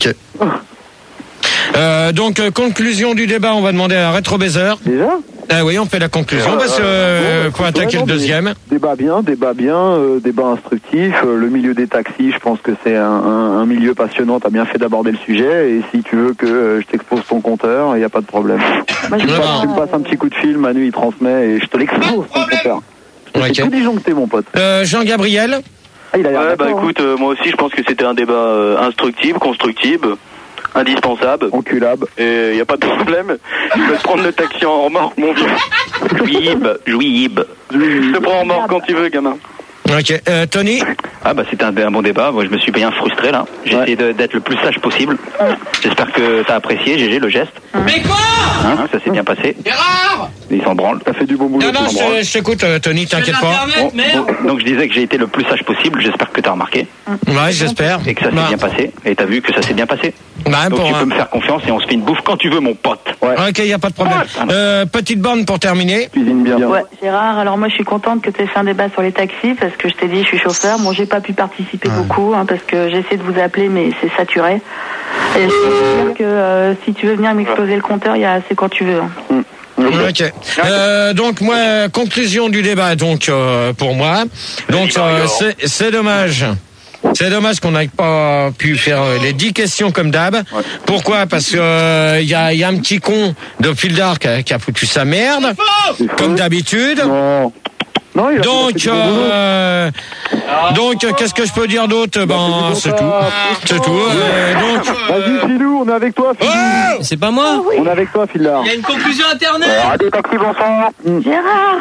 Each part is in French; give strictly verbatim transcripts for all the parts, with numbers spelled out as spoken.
Ok. Euh, donc, euh, conclusion du débat, on va demander à Rétro Baiser. Déjà Ah oui, on fait la conclusion euh, parce que euh, bon, faut attaquer ouais, le non, deuxième. Débat bien, débat bien, euh, débat instructif. Euh, le milieu des taxis, je pense que c'est un, un, un milieu passionnant. T'as bien fait d'aborder le sujet. Et si tu veux que euh, je t'expose ton compteur, il n'y a pas de problème. Bah, tu, passes, tu me passes un petit coup de fil, Manu il transmet et je te l'expose ton compteur. Okay. C'est tout disjoncté, mon pote. Euh, Jean-Gabriel. Ah, il a l'air ouais, bah hein. écoute, euh, moi aussi je pense que c'était un débat euh, instructif, constructif, indispensable. Enculable. Et il y a pas de problème. Je peux te prendre le taxi en remorque, mon vieux. Jouib, jouib. Je te prends en remorque quand tu veux, gamin. Ok, euh, Tony. Ah bah c'était un, un bon débat, moi je me suis bien frustré là. J'ai ouais. essayé de, d'être le plus sage possible. J'espère que t'as apprécié, G G, le geste. Mais quoi hein, ça s'est bien passé. Gérard Il s'en branle. T'as fait du bon boulot. Non, non, je, je t'écoute, Tony, t'inquiète pas. Bon, bon, donc je disais que j'ai été le plus sage possible, j'espère que t'as remarqué. Ouais, j'espère. Et que ça s'est bah. bien passé. Et t'as vu que ça s'est bien passé. Bah, donc pour tu un... peux me faire confiance et on se fait une bouffe quand tu veux, mon pote. Ouais. Ok, y a pas de problème. Ouais. Euh, petite borne pour terminer. Cuisine bien. Ouais, Gérard, alors moi je suis contente que tu aies fait un débat sur les taxis parce que je t'ai dit je suis chauffeur. Bon, j'ai pas pu participer ouais. beaucoup hein, parce que j'essaie de vous appeler mais c'est saturé. Et je peux dire que euh, si tu veux venir m'exploser le compteur, il y a assez quand tu veux. Hein. Mm. Ok. Euh, donc moi, conclusion du débat. Donc euh, pour moi, donc euh, c'est, c'est dommage. C'est dommage qu'on n'ait pas pu faire les dix questions comme d'hab. Ouais. Pourquoi ? Parce que il euh, y, a, y a un petit con de Fildar qui a, qui a foutu sa merde, comme d'habitude. Non. Non, il a donc, euh, donc, qu'est-ce que je peux dire d'autre ? Ben, c'est tout. C'est tout. Euh, donc, vas-y, Philou, on est avec toi, Philou. Oh c'est pas moi. On est avec toi, Fildar. Il y a une conclusion internet. Arrêtez, taxi, bon sang. Gérard.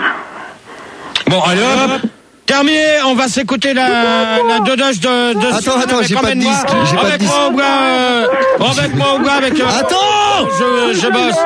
Bon, allez hop. Terminé, on va s'écouter la, la dodage de, de Attends, attends, j'ai pas de disque, j'ai pas de disque. Avec moi, euh, avec moi, ou avec, euh, attends! Je, je bosse.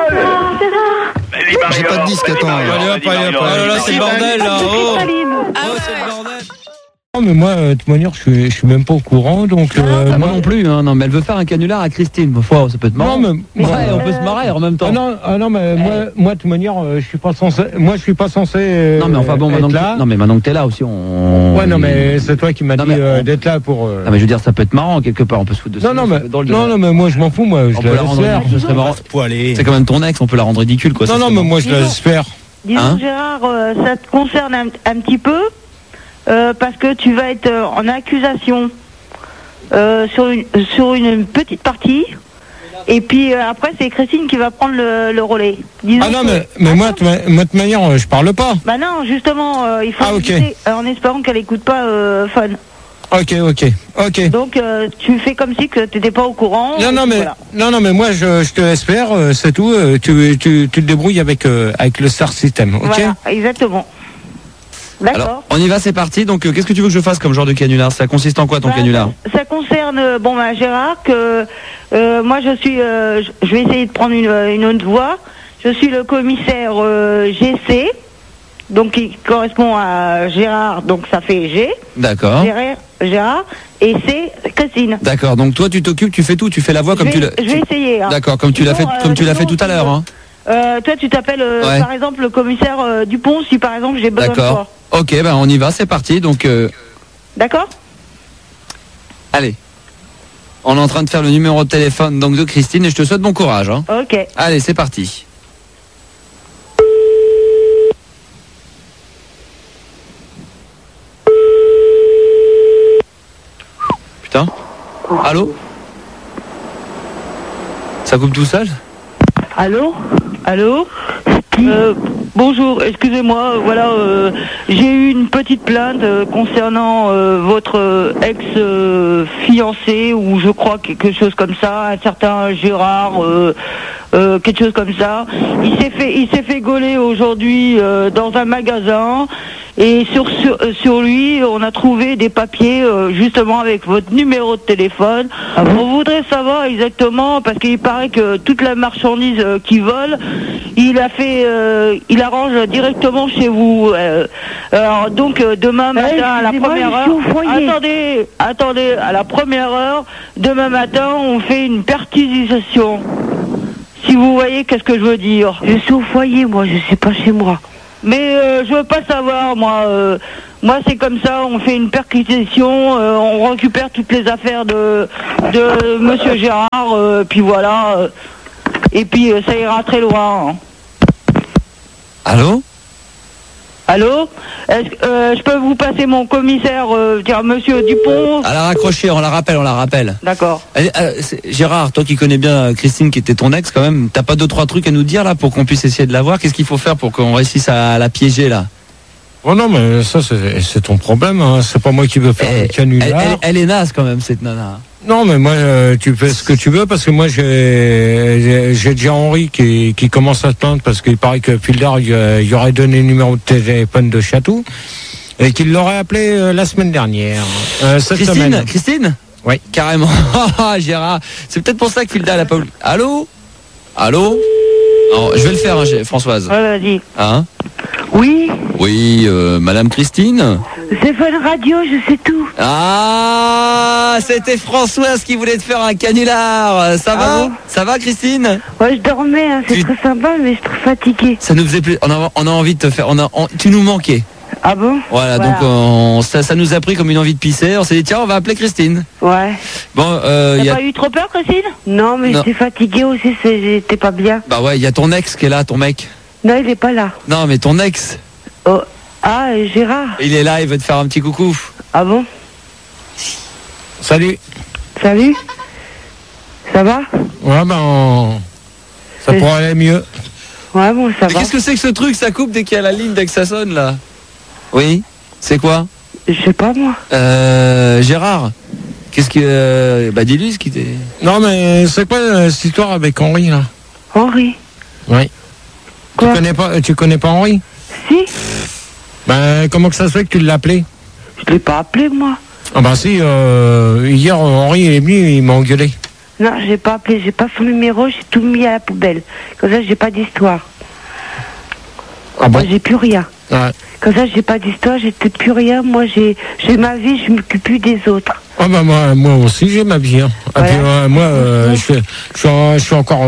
J'ai pas de disque, attends. Allez hop, allez hop. Oh là là, c'est le bordel, là. Oh, oh c'est le bordel. Non, mais moi, de toute manière, je suis, je suis même pas au courant, donc. Euh, ah, moi non plus, hein. Non, mais elle veut faire un canular à Christine. Parfois, ça peut être marrant. Non, mais, ouais, euh... on peut se marrer en même temps. Ah non, ah non, mais moi, moi, de toute manière, je suis pas censé. Moi, je suis pas censé. Euh, non, mais enfin bon, maintenant là. Que, non, mais maintenant que t'es là aussi, on. Ouais, non, mais c'est toi qui m'as dit mais, euh, on... d'être là pour. Euh... Non, mais je veux dire, ça peut être marrant quelque part. On peut se foutre de ça. Non, non, mais dans le non, non, mais moi, je m'en fous, moi. Je la rendre ridicule. Ce serait marrant. C'est quand même ton ex, on peut la rendre ridicule, quoi. Non, non, mais moi, je l'espère. Disons, hein Gérard, euh, ça te concerne un, un petit peu. Euh, parce que tu vas être euh, en accusation euh, sur, une, sur une petite partie et puis euh, après c'est Christine qui va prendre le, le relais. Disons ah non que, mais, mais moi de toute manière je parle pas. Bah non justement euh, il faut ah, écouter, okay. euh, en espérant qu'elle écoute pas euh, Fun. Ok ok ok. Donc euh, tu fais comme si que t'étais pas au courant. Non non mais voilà. non non mais moi je, je te espère euh, c'est tout euh, tu, tu, tu te débrouilles avec euh, avec le Star System ok. Voilà exactement. D'accord. Alors, on y va, c'est parti. Donc, euh, qu'est-ce que tu veux que je fasse comme genre de canular ? Ça consiste en quoi ton bah, canular ? Ça concerne, bon, bah, Gérard, que euh, moi je suis, euh, je vais essayer de prendre une, une autre voie. Je suis le commissaire euh, G C, donc qui correspond à Gérard, donc ça fait G. D'accord. Gérard, Gérard et C, Christine. D'accord. Donc toi, tu t'occupes, tu fais tout, tu fais la voix comme vais, tu l'as. Je vais essayer. Hein. D'accord, comme tu l'as fait, euh, comme tu l'as fait tout à l'heure. Hein. Euh, toi, tu t'appelles, euh, ouais. par exemple, le commissaire euh, Dupont, si par exemple j'ai besoin de toi. D'accord. Ok, ben on y va, c'est parti. Donc. Euh... D'accord. Allez. On est en train de faire le numéro de téléphone donc de Christine et je te souhaite bon courage. Hein. Ok. Allez, c'est parti. Putain. Allô ? Ça coupe tout seul ? Allô ? Allô ? Euh, bonjour, excusez-moi, voilà, euh, j'ai eu une petite plainte euh, concernant euh, votre euh, ex-fiancé, euh, ou je crois quelque chose comme ça, un certain Gérard, euh, euh, quelque chose comme ça. Il s'est fait, il s'est fait gauler aujourd'hui euh, dans un magasin. Et sur, sur, sur lui, on a trouvé des papiers euh, justement avec votre numéro de téléphone. Ah bon ? On voudrait savoir exactement, parce qu'il paraît que toute la marchandise euh, qu'il vole, il a fait, euh, il arrange directement chez vous. Euh, alors donc euh, demain matin hey, à la première heure, attendez, attendez, à la première heure, demain matin, on fait une perquisition. Si vous voyez qu'est-ce que je veux dire. Je suis au foyer, moi, je suis pas chez moi. Mais euh, je veux pas savoir, moi. Euh, moi c'est comme ça, on fait une perquisition, euh, on récupère toutes les affaires de, de Monsieur Gérard, euh, puis voilà, euh, et puis euh, ça ira très loin. Hein. Allô? Allô? Est-ce que euh, je peux vous passer mon commissaire, euh, dire Monsieur Dupont? Elle a raccroché, on la rappelle, on la rappelle. D'accord. Elle- euh, c'est- Gérard, toi qui connais bien Christine, qui était ton ex quand même, t'as pas deux trois trucs à nous dire là pour qu'on puisse essayer de la voir? Qu'est-ce qu'il faut faire pour qu'on réussisse à la piéger là? Oh non, mais ça, c'est c'est ton problème. Hein. C'est pas moi qui veux faire Eh, le canular. Elle, elle- elle est naze quand même cette nana. Non, mais moi, euh, tu fais ce que tu veux parce que moi, j'ai j'ai- j'ai déjà Henri qui, qui commence à se plaindre parce qu'il paraît que Fildar il, euh, il aurait donné le numéro de téléphone de Chatou et qu'il l'aurait appelé euh, la semaine dernière. Euh, cette Christine, semaine. Christine? Oui. Carrément. Ah, Gérard, c'est peut-être pour ça que Filda elle a pas oublié. Allô? Allô? Non, je vais le faire, hein, j'ai- Françoise. Ouais, vas-y. Hein? Oui, Oui, euh, Madame Christine? c'est Fun Radio, je sais tout. Ah, c'était Françoise qui voulait te faire un canular. Ça va? Ah bon? Ça va, Christine? Ouais, je dormais, hein, c'est Tu- très sympa, mais je suis trop fatiguée. Ça nous faisait plus. On a, on a envie de te faire. On a, on- tu nous manquais. Ah bon? Voilà, donc on- ça, ça nous a pris comme une envie de pisser. On s'est dit tiens, on va appeler Christine. Ouais. Bon, euh, T'as y a, pas eu trop peur, Christine? Non, mais Non. j'étais fatiguée aussi, c'est- j'étais pas bien. bah ouais, il y a ton ex qui est là, ton mec. Non, il est pas là. Non, mais ton ex, Oh. Ah, euh, Gérard. il est là, il veut te faire un petit coucou. Ah bon? Salut. Salut. Ça va? Ouais, ben, on- ça C'est- pourrait aller mieux. Ouais, bon, ça Mais va. qu'est-ce que c'est que ce truc? Ça coupe dès qu'il y a la ligne, dès que ça sonne là. Oui. C'est quoi? Je sais pas, moi. Euh, Gérard. Qu'est-ce que, euh, bah dis-lui ce qui t'est. Non, mais c'est quoi euh, cette histoire avec Henri, là? Henri. Oui. Tu Quoi? connais pas, tu connais pas Henri? Si? Ben, comment que ça se fait que tu l'as appelé? Je l'ai pas appelé, moi. Ah ben si, euh, hier, Henri est venu, il m'a engueulé. Non, j'ai pas appelé, j'ai pas son numéro, j'ai tout mis à la poubelle. Comme ça, j'ai pas d'histoire. Ah Moi, bon? j'ai plus rien. Ouais. Comme ça, j'ai pas d'histoire, j'ai peut-être plus rien. Moi, j'ai j'ai ma vie, je m'occupe plus des autres. Ah ben moi, moi aussi j'ai ma vie. Hein. Ah, Voilà. puis, euh, moi, euh, je, suis- je, suis en- je suis encore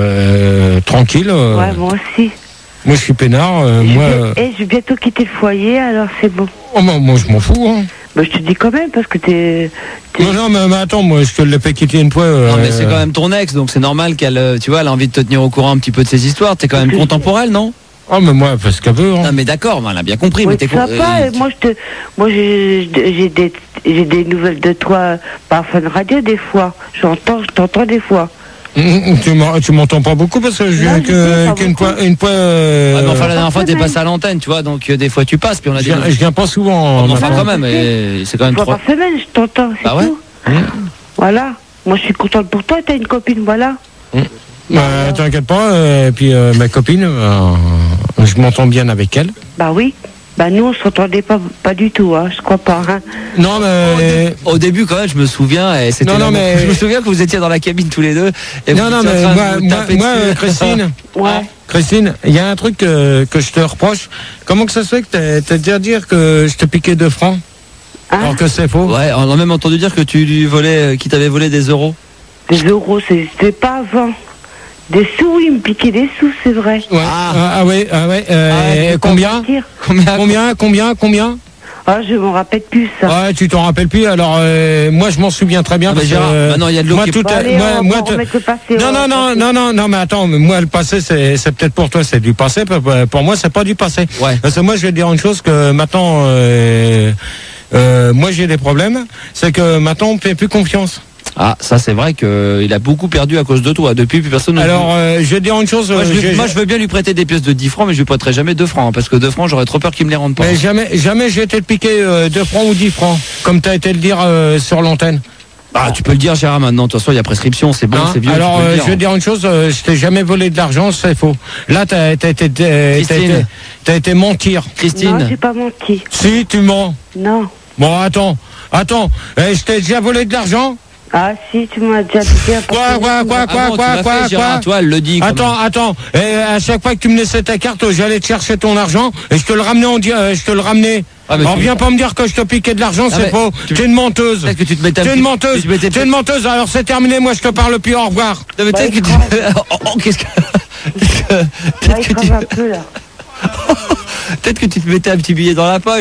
euh, tranquille. euh. Ouais, moi aussi. Moi je suis peinard. euh, Je moi, vais- euh, Et je vais bientôt quitter le foyer, alors c'est bon. oh, moi, moi, je m'en fous. Hein. Bah, je te dis quand même, parce que t'es... t'es- Non, non, mais, mais attends, moi je te l'ai fait quitter une fois. euh, Non, mais c'est quand même ton ex, donc c'est normal qu'elle, euh, tu vois, elle a envie de te tenir au courant un petit peu de ses histoires. T'es quand même content pour elle, non? Oh, mais moi, elle fait ce qu'elle veut. Hein. Non, mais d'accord, mais elle a bien compris. Ouais, mais t'es con- sympa, euh, et moi, je te... moi j'ai j'ai des... j'ai des nouvelles de toi par Fun Radio, des fois. J'entends, je t'entends des fois. Hum, Tu m'en- tu m'entends pas beaucoup parce que je viens Non, je sais, que- pas qu'une beaucoup. fois. Une fois euh, ouais, mais enfin, la dernière fois, t'es semaine. passé à l'antenne, tu vois, donc euh, des fois tu passes, puis on a je, des. viens, je viens pas souvent. Mais enfin, maintenant. quand même, et c'est quand même Une fois trop. par semaine, je t'entends, c'est Ah ouais tout. Voilà. Moi, je suis contente pour toi, t'as une copine, voilà. Bah, t'inquiète pas, euh, et puis euh, ma copine, euh, je m'entends bien avec elle. Bah oui. Bah nous, on s'entendait pas, pas du tout, hein, je crois pas. Hein. Non, mais. Au début, quand même, je me souviens, et c'était. Non, non, la- mais- Je me souviens que vous étiez dans la cabine tous les deux. Et Non, vous non, étiez en mais train de moi, vous moi, taper moi, dessus. euh, Christine, Ouais. Christine, il y a un truc que, que je te reproche. Comment que ça se fait que t'as t'as déjà dire que je te piquais deux francs Hein? alors que c'est faux? Ouais, on a même entendu dire que tu lui volais, qu'il t'avait volé des euros. Des euros, c'est- c'était pas avant. Des sous, il me piquait des sous, c'est vrai. Ouais. Ah, ah ouais, ah ouais. euh, Ah, je vais pas combien mentir. Combien Combien Combien Combien Ah, je m'en rappelle plus, ça. Ouais, tu t'en rappelles plus. Alors euh, moi, je m'en souviens très bien. Ah, bah, parce que, Gérard, euh, maintenant, il y a de l'eau moi, qui- tout Bon, a- allez, moi, on moi, va te- remettre le passé. Non, on va non, non, passer. non, non, non, mais attends, mais moi, le passé, c'est c'est peut-être pour toi, c'est du passé. Pour pour moi, c'est pas du passé. Ouais. Parce que moi, je vais te dire une chose que maintenant, euh, euh, moi, j'ai des problèmes. C'est que maintenant, on me fait plus confiance. Ah, ça, c'est vrai qu'il a beaucoup perdu à cause de toi. Depuis, plus personne ne. Alors, euh, je vais te dire une chose. Moi je, euh, lui- j'ai- moi, je veux bien lui prêter des pièces de dix francs, mais je lui prêterai jamais deux francs, hein, parce que deux francs, j'aurais trop peur qu'il me les rende pas. mais jamais, jamais j'ai été te piquer euh, deux francs ou dix francs, comme tu as été le dire euh, sur l'antenne. Ah, tu peux le dire, Gérard, maintenant. De toute façon, il y a prescription, c'est bon, Hein c'est vieux. Alors, tu peux le euh, dire. je vais te dire une chose, euh, je t'ai jamais volé de l'argent, c'est faux. Là, t'as t'as été, t'as- t'as Christine. été, t'as été mentir. Christine. Non, j'ai pas menti. Si, tu mens. Non. Bon, attends, attends, eh, je t'ai déjà volé de l'argent? Ah, si, tu m'as déjà piqué un peu. Quoi, quoi, quoi, Ah quoi, bon, tu quoi, l'as quoi, fait, Gérard, quoi? toi, elle le dit. quand Attends, même. attends, et à chaque fois que tu me laissais ta carte, j'allais te chercher ton argent et je te le ramenais, on dit, euh, je te le ramenais. Ah, mais Alors tu- viens pas me dire que je te piquais de l'argent, Ah, c'est mais faux. tu- Tu es une menteuse. Peut-être que tu te mettais un Tu es petit- une menteuse. tu te mettais Tu es une menteuse. Alors c'est terminé. Moi je te parle plus. Au revoir. Non, mais Bah, peut-être que il tu. Oh, oh, qu'est-ce que. Peut-être que- Là, peut-être il que tu. crame un peu, là. Peut-être que tu te mettais un petit billet dans la poche.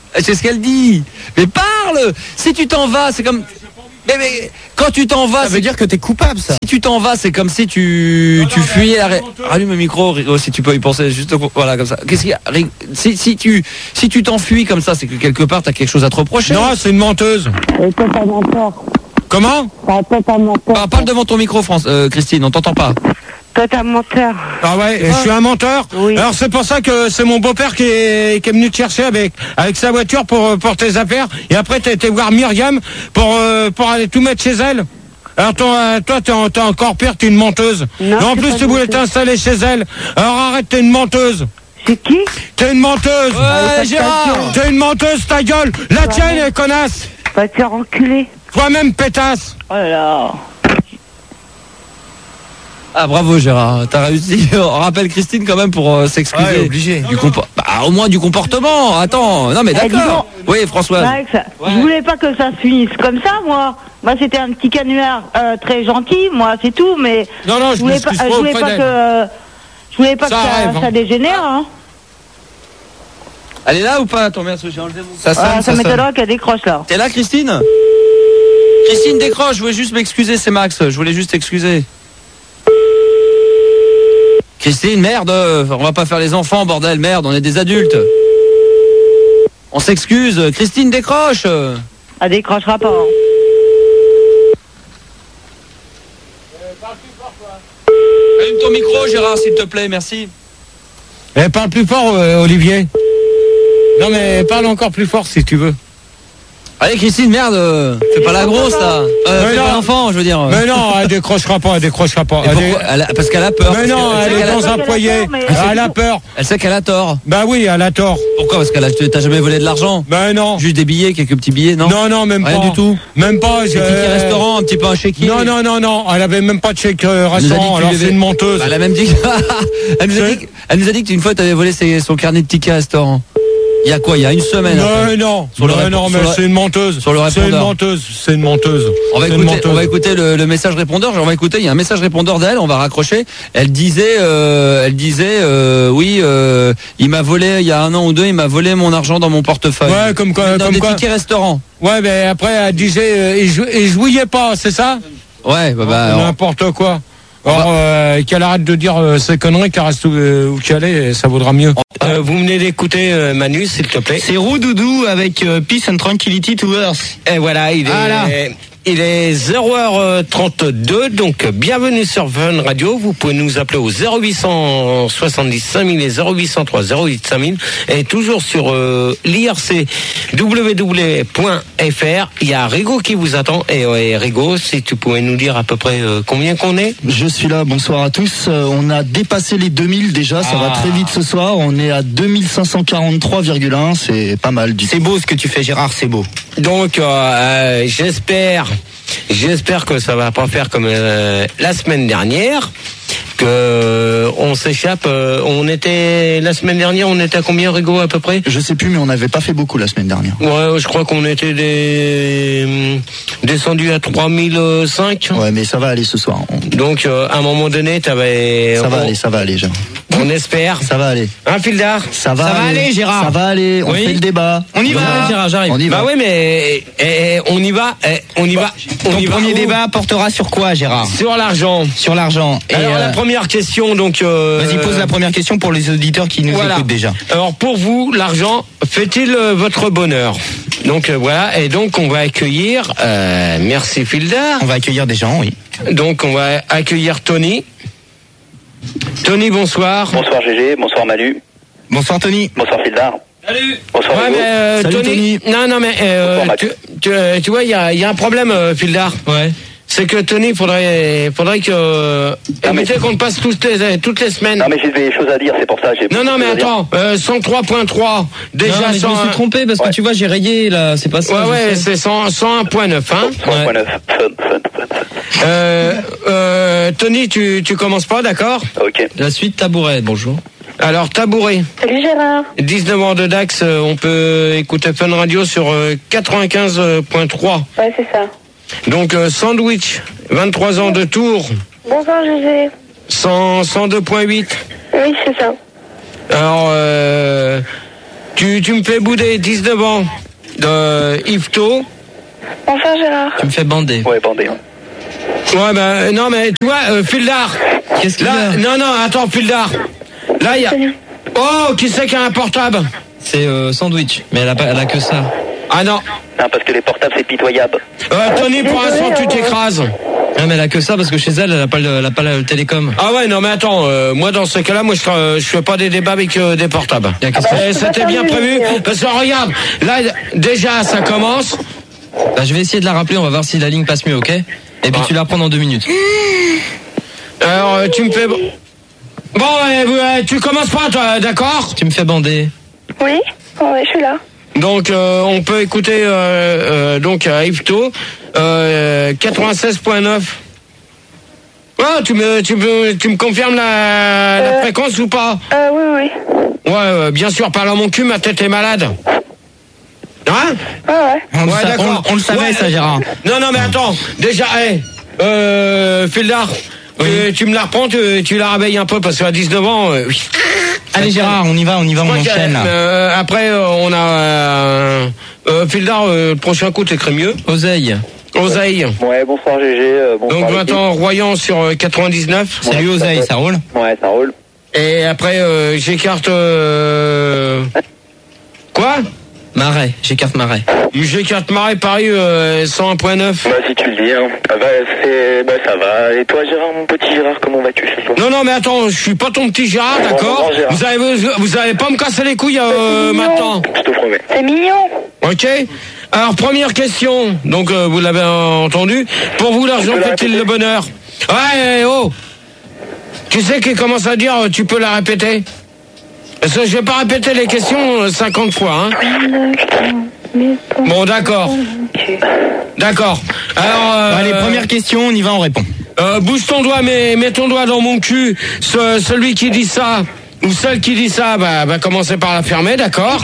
C'est ce qu'elle dit. Mais parle. Si tu t'en vas, c'est comme. Mais, mais quand tu t'en vas, ça veut dire que t'es coupable, ça. Si tu t'en vas, c'est comme si tu tu fuyais. La... Rallume le micro, Rigo, si tu peux y penser. Juste voilà comme ça. Qu'est-ce qu'il y a si, si tu si tu t'enfuis comme ça, c'est que quelque part t'as quelque chose à te reprocher. Non, c'est une menteuse. Et toi, t'as menteur. Comment? Toi, t'as menteur. Ah, parle devant ton micro, France, euh, Christine. On t'entend pas. Toi, t'as menteur. Ah ouais, je suis un menteur. Oui. Alors c'est pour ça que c'est mon beau-père qui est, qui est venu te chercher avec avec sa voiture pour pour tes affaires. Et après t'as été voir Myriam pour euh, pour aller tout mettre chez elle. Alors toi, toi t'es, t'es encore pire, t'es une menteuse. Non, Et en plus tu voulais t'installer chez elle. Alors arrête, t'es une menteuse. C'est qui? T'es une menteuse. Ouais, Gérard. T'es une menteuse, ta gueule. La ouais. Tienne est connasse. Va te faire enculer. Toi-même pétasse. Oh là là. Ah bravo Gérard, t'as réussi. On rappelle Christine quand même pour euh, s'excuser. Ouais, obligé. Du compo- bah, au moins du comportement. Attends, non mais d'accord. Eh, oui Françoise. Max, ouais. Je voulais pas que ça se finisse comme ça, moi. Moi c'était un petit canular euh, très gentil, moi c'est tout, mais non non, je, je voulais pas, je voulais pas que, euh, je voulais pas ça que ça, rêve, hein. ça dégénère. Hein. Elle est là ou pas? Ton merde, j'ai enlevé mon. Ça, sonne, ah, ça, ça m'étonnerait qu'elle décroche là. T'es là, Christine? Christine décroche. Je voulais juste m'excuser, c'est Max. Je voulais juste t'excuser. Christine, merde, on va pas faire les enfants, bordel, merde, on est des adultes. On s'excuse, Christine décroche. Elle décrochera pas. Hein. Allume ton micro, Gérard, s'il te plaît, merci. Eh, parle plus fort, euh, Olivier. Non mais parle encore plus fort si tu veux. Allez Christine, merde, euh, fais pas la grosse là. Euh, fais non. pas l'enfant, je veux dire. Mais non, elle décrochera pas, elle décrochera pas. Elle pourquoi, est... elle a, parce qu'elle a peur. Mais non, elle, elle est dans un foyer. Elle, elle a peur. Elle sait qu'elle a tort. Bah oui, elle a tort. Pourquoi? Parce qu'elle a, t'as jamais volé de l'argent? Ben non. Juste des billets, quelques petits billets, non? Non, non, même Rien pas. du tout. Même pas. Un petit restaurant, un petit peu un chéquier. Non, non, non, non. Elle avait même pas de chèque euh, restaurant. Alors c'est une menteuse. Elle a même dit. elle nous a dit. Elle nous a dit qu'une fois t'avais volé ses, son carnet de tickets restaurant. Il y a quoi? Il y a une semaine. Non, non, sur le non, non, mais c'est une menteuse. Sur le répondeur. C'est une menteuse. C'est une menteuse. On va écouter, on va écouter le, le message répondeur. On va écouter. Il y a un message répondeur d'elle. On va raccrocher. Elle disait, euh, elle disait, euh, oui, euh, il m'a volé il y a un an ou deux. Il m'a volé mon argent dans mon portefeuille. Ouais, comme quoi, dans comme des quoi. tickets restaurant. Ouais, mais après elle disait, euh, il, jou- il jouait pas, c'est ça? Ouais, bah, bah n'importe quoi. Or, euh, qu'elle arrête de dire euh, ces conneries, qu'elle reste où, euh, où qu'elle est, ça vaudra mieux. Euh, vous venez d'écouter euh, Manu, s'il te plaît. C'est Roudoudou avec euh, Peace and Tranquility to Earth. Et voilà, il est, voilà. il est zéro heure trente-deux, donc bienvenue sur Fun Radio. Vous pouvez nous appeler au zéro huit cent soixante-dix cinq mille et zéro huit cent trois zéro huit cinq mille. Et toujours sur euh, l'I R C w w w point f r. Il y a Rigo qui vous attend. Et, et Rigo, si tu pouvais nous dire à peu près euh, combien qu'on est? Je suis là, bonsoir à tous. Euh, on a dépassé les deux mille déjà, ça ah. va très vite ce soir. On est à deux mille cinq cent quarante-trois virgule un, c'est pas mal du C'est beau ce que tu fais, Gérard, c'est beau. Donc, euh, j'espère, j'espère que ça va pas faire comme euh, la semaine dernière, que on s'échappe. Euh, on était la semaine dernière, on était à combien, Rigo, à peu près? Je sais plus, mais on n'avait pas fait beaucoup la semaine dernière. Ouais, je crois qu'on était des descendu à trois mille cinq. Ouais, mais ça va aller ce soir. On... Donc, euh, à un moment donné, t'avais. Ça on... va aller, ça va aller, Gérard. On espère. Ça va aller. Hein, Fildar? Ça va, ça aller. va aller, Gérard. Ça va aller. On oui. fait le débat. On y va, va Gérard, j'arrive. On y va. Bah oui, mais eh, eh, on y va. Eh, on y va. On Ton y premier va. débat portera sur quoi, Gérard? Sur l'argent. Sur l'argent. Et alors euh... la première question, donc. Euh... Vas-y, pose la première question pour les auditeurs qui nous voilà. écoutent déjà. Alors pour vous, l'argent fait-il euh, votre bonheur? Donc euh, voilà, et donc on va accueillir. Euh, merci Fildar. On va accueillir des gens, oui. Donc on va accueillir Tony. Tony, bonsoir. Bonsoir G G, bonsoir Manu. Bonsoir Tony. Bonsoir Fildar. Salut. Bonsoir ouais, mais, euh, Salut Tony, Tony. Non, non, mais euh, bonsoir, tu, tu, tu vois, il y a, y a un problème, euh, Fildar. Ouais. C'est que Tony, faudrait, faudrait que euh, éviter mais... qu'on le passe toutes les, toutes les semaines. Non mais j'ai des choses à dire, c'est pour ça. J'ai non non mais attends, euh, cent trois point trois. Déjà, non, mais cent un... je me suis trompé parce que ouais. tu vois, j'ai rayé là, c'est pas ça. Ouais ouais, c'est cent un point neuf, hein. cent un point neuf. Euh, euh, Tony, tu, tu commences pas, d'accord? Ok. La suite tabouret, bonjour. Alors, tabouret. Salut Gérard. dix-neuf heures de Dax, on peut écouter Fun Radio sur quatre-vingt-quinze point trois. Ouais, c'est ça. Donc, euh, Sandwich, vingt-trois ans de Tours. Bonsoir José. cent, cent deux point huit. Oui, c'est ça. Alors, euh, tu, tu me fais bouder dix-neuf ans de Yvetot. Bonsoir Gérard. Tu me fais bander. Ouais, bandé. Ouais. Ouais, ben, non, mais tu vois, euh, Fildar. Qu'est-ce qu'il y Là, a? non, non, attends, Fildar. Là, il y a. Oh, qui c'est qui a un portable? C'est euh, Sandwich, mais elle a, pas, elle a que ça. Ah non. Non, parce que les portables, c'est pitoyable. Euh, Tony, pour l'instant, tu t'écrases. Non, mais elle a que ça parce que chez elle, elle a pas le, elle a pas le télécom. Ah ouais, non, mais attends, euh, moi, dans ce cas-là, moi, je, euh, je fais pas des débats avec euh, des portables. Ah bah, Euh, C'était bien prévu. Parce que regarde, là, déjà, ça commence. Bah, je vais essayer de la rappeler, on va voir si la ligne passe mieux, ok? Et puis Ah. tu la reprends dans deux minutes. Alors, euh, tu me fais. Bon, ouais, ouais, tu commences pas, toi, d'accord? Tu me fais bander. Oui, ouais, je suis là. Donc, euh, on peut écouter euh, euh, donc à Yvetot, euh, quatre-vingt-seize point neuf. Ah, tu me, tu me, tu me confirmes la, la Euh. fréquence ou pas? Euh, oui, oui. Ouais, euh, bien sûr, parle à mon cul, ma tête est malade. Hein? Ouais, ouais. On, le Ouais, sa- d'accord. on- on le savait, Ouais, ça, Gérard. Non, non, mais attends, déjà, hé, euh, Fildar, tu, tu me la reprends, tu, tu la réveilles un peu, parce qu'à dix-neuf ans, euh, oui. Allez, Gérard, on y va, on y va, on Moi, enchaîne. là. euh, après, euh, on a euh, euh, Fildar, euh, le prochain coup, t'écris mieux. Oseille. Oseille. Ouais, bonsoir G G. Euh, bonsoir Donc l'équipe. maintenant, Royan sur euh, quatre-vingt-dix-neuf. Salut Oseille, ça roule? Ouais, ça roule. Et après, euh, j'écarte... Euh... Quoi? Marais, j'écarte Marais. J'écarte Marais, Paris, euh, cent un point neuf. Bah, si tu le dis, hein. Ah, bah, c'est, bah, ça va. Et toi, Gérard, mon petit Gérard, comment vas-tu ce soir? Non, non, mais attends, je suis pas ton petit Gérard, Bon, d'accord? bon, Gérard. Vous allez, vous allez pas me casser les couilles euh, maintenant. Je te promets. C'est mignon. Ok? Alors, première question, donc euh, vous l'avez euh, entendu. Pour vous, l'argent Tu peux la fait-il répéter le bonheur? Ouais, oh! Tu sais qu'il commence à dire, euh, tu peux la répéter? Parce que je vais pas répéter les questions euh, cinquante fois, hein? Bon, d'accord. D'accord. Alors, euh, Allez, première question, on y va, on répond. Euh, bouge ton doigt, mais mets ton doigt dans mon cul. Ce- celui qui dit ça, ou celle qui dit ça, bah, va commencer par la fermer, d'accord?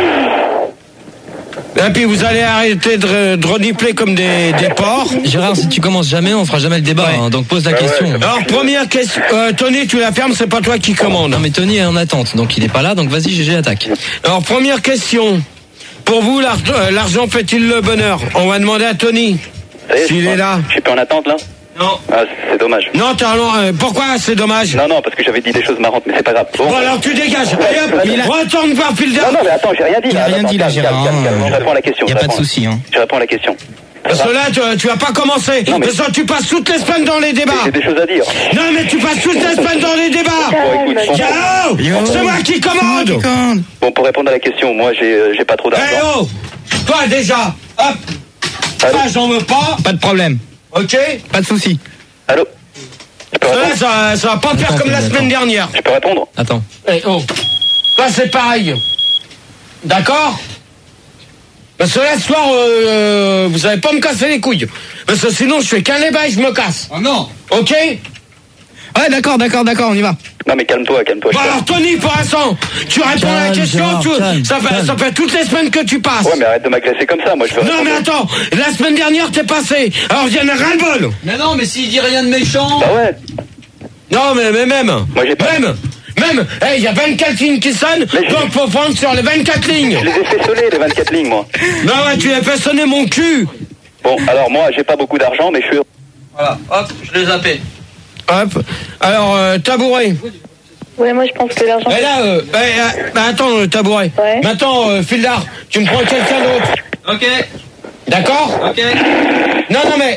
Et puis vous allez arrêter de, de renifler comme des, des porcs. Gérard, si tu commences jamais, on fera jamais le débat, hein, donc pose la question. Alors, première question. Euh, Tony, tu la fermes, c'est pas toi qui commande. Non mais Tony est en attente, donc il est pas là, donc vas-y G G, attaque. Alors, première question. Pour vous, l'ar- euh, l'argent fait-il le bonheur? On va demander à Tony. S'il est là. Je suis plus en attente, là? Non. Ah, c'est dommage. Non, t'as euh, pourquoi c'est dommage? Non, non, parce que j'avais dit des choses marrantes, mais c'est pas grave. Bon, Bon, alors tu dégages. Allez hop, Il a- retourne voir Fildar. Non, non, mais attends, j'ai rien dit. Il a là. rien Attends, dit là, calme, Gérard. calme, calme, calme. Je réponds à la question. Y a je pas de réponds. souci, hein. Je réponds à la question. Parce que là, tu, tu vas pas commencer. Non, mais- Parce que tu passes toutes les semaines dans les débats. J'ai des choses à dire. Non, mais tu passes toutes les semaines dans les débats. Bon, écoute, bon, Ciao. C'est moi qui commande. bon, pour répondre à la question, moi, j'ai, euh, j'ai pas trop Eh d'argent. oh. Toi, déjà. Hop. Allô? Ça, j'en veux pas. Pas de problème, Ok. pas de souci. Allô? Je peux Ça, répondre? ça, ça va pas faire Attends, comme la attends. semaine dernière. Je peux répondre? Attends. Eh oh. Là, c'est pareil. D'accord? Parce que là, ce soir, euh, vous allez pas me casser les couilles. Parce que sinon, je fais qu'un débat et je me casse. Oh non. Ok? Ouais, d'accord, d'accord, d'accord, on y va. Non, mais calme-toi, calme-toi. Bon je peux- alors Tony, pour l'instant, tu réponds à la Calme, question, Gérard, tu- calme, ça, fait, calme. ça fait toutes les semaines que tu passes. Ouais, mais arrête de m'agresser comme ça, moi, je veux Non répondre. mais attends, la semaine dernière t'es passé, alors il y en a ras-le-bol. Mais non, mais s'il dit rien de méchant. Bah ouais. Non mais, mais même, Moi, j'ai pas- même, même, hey, il y a vingt-quatre lignes qui sonnent, Mais j'ai- donc faut prendre sur les vingt-quatre lignes. Je les ai fait sonner, les vingt-quatre lignes, moi. Non ouais, tu as fait sonner mon cul. Bon, alors, moi, j'ai pas beaucoup d'argent, mais je suis... Voilà, hop, je l'ai zappé. Hop, alors euh, tabouret. Ouais, moi je pense que l'argent. Et là, euh, eh, euh, bah, attends, euh, tabouret. Ouais. Maintenant, euh, Fildar, tu me prends quelqu'un d'autre. Ok, D'accord? ok. Non, non mais...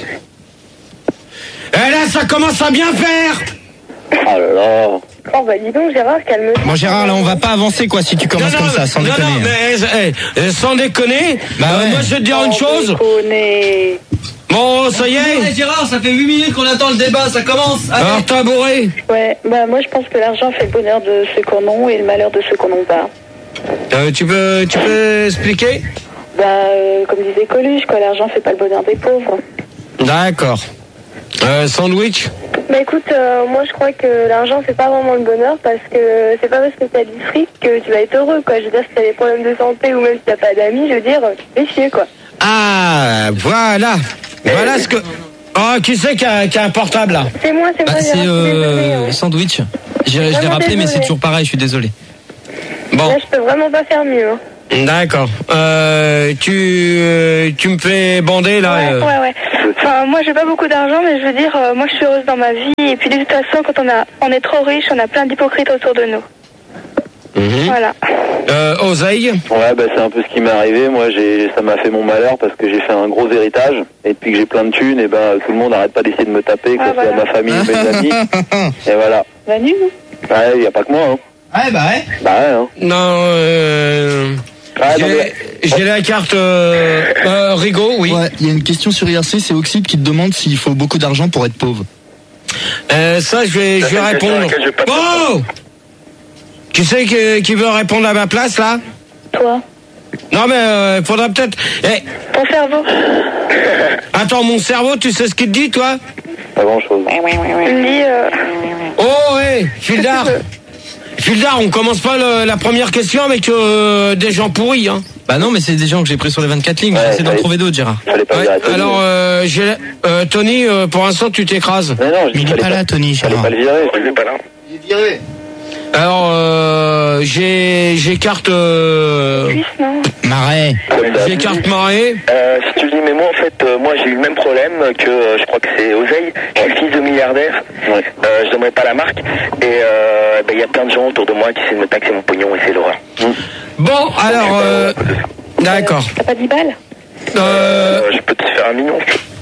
Et là, ça commence à bien faire. Oh là là. Oh bah dis donc Gérard, calme-toi. Bon Gérard, là on va pas avancer quoi si tu commences non, comme non, ça, sans non, déconner. non, hein. mais eh, eh, sans déconner, Bah euh, ouais. moi je vais te dire une chose. Déconner. Bon, ça y est. Eh, Gérard, ça fait huit minutes qu'on attend le débat, ça commence. Allez. Alors tabouret. Ouais, bah moi je pense que l'argent fait le bonheur de ceux qu'on ont et le malheur de ceux qu'on n'ont pas. Euh, tu peux, tu peux expliquer? Bah euh, comme disait Coluche, quoi, l'argent fait pas le bonheur des pauvres. D'accord. Euh, sandwich. Bah écoute, euh, moi je crois que l'argent fait pas vraiment le bonheur parce que c'est pas parce que t'as du fric que tu vas être heureux, quoi. Je veux dire, si t'as des problèmes de santé ou même si t'as pas d'amis, je veux dire, tu fais chier, quoi. Ah, voilà. Voilà ce que. Oh, qui c'est qui a, qui a un portable là? C'est moi, c'est Bah, moi, c'est Gérard, je suis désolée, euh, hein. Sandwich. J'ai- Je l'ai Vraiment rappelé mais c'est désolée. toujours pareil, je suis désolé. Bon. Là, je peux vraiment pas faire mieux. Hein. D'accord. Euh, tu, euh, tu me fais bander là. Ouais, euh... ouais, ouais. Enfin, moi, j'ai pas beaucoup d'argent, mais je veux dire, euh, moi, je suis heureuse dans ma vie. Et puis, de toute façon, quand on a, on est trop riche, on a plein d'hypocrites autour de nous. Mmh. Voilà. Euh, Oseille. Ouais, bah c'est un peu ce qui m'est arrivé. Moi, j'ai, ça m'a fait mon malheur parce que j'ai fait un gros héritage. Et depuis que j'ai plein de thunes, et ben tout le monde arrête pas d'essayer de me taper, que Ah, ce voilà. soit ma famille ou mes amis. Et voilà. Manu. Ouais, y a pas que moi. Hein. Ouais, bah ouais. Bah ouais. Hein. Non. Euh... Ah, non, j'ai, mais- j'ai la carte euh, euh, Rigaud, oui. Ouais, il y a une question sur I R C, c'est Oxyde qui te demande s'il faut beaucoup d'argent pour être pauvre. Euh, ça, je vais, je vais répondre. Oh, qui c'est qui, qui veut répondre à ma place là? Toi. Non mais euh, faudra peut-être. Eh, Ton cerveau. attends, mon cerveau, tu sais ce qu'il te dit, toi? Pas grand chose. Il me dit. Euh... Oh, hé, Fildar. Fildar, on commence pas le- la première question avec euh, des gens pourris, hein. Bah non, mais c'est des gens que j'ai pris sur les vingt-quatre lignes. Ouais, J'essaie d'en fallait- trouver d'autres, Gérard. Fallait pas Ouais, dire à Tony. alors, euh, j'ai, euh, Tony, euh, pour l'instant, tu t'écrases. Mais non, je Mais dis il est fallait pas là, Tony, Fallait Gérard. pas le virer. Il est pas là. Il est viré. Alors, euh, j'ai, j'ai carte, euh, Suisse, non. Marais. j'ai carte marée. Euh, si tu le dis, mais moi en fait, euh, moi j'ai eu le même problème que euh, je crois que c'est Oseille. Je suis le fils de milliardaire. Ouais. Euh, je donnerai pas la marque. Et euh, ben, il y a plein de gens autour de moi qui essaient de me taxer mon pognon et c'est l'horreur. Bon, alors, euh, d'accord. T'as pas dix balles. Euh, Euh, je peux te faire un million.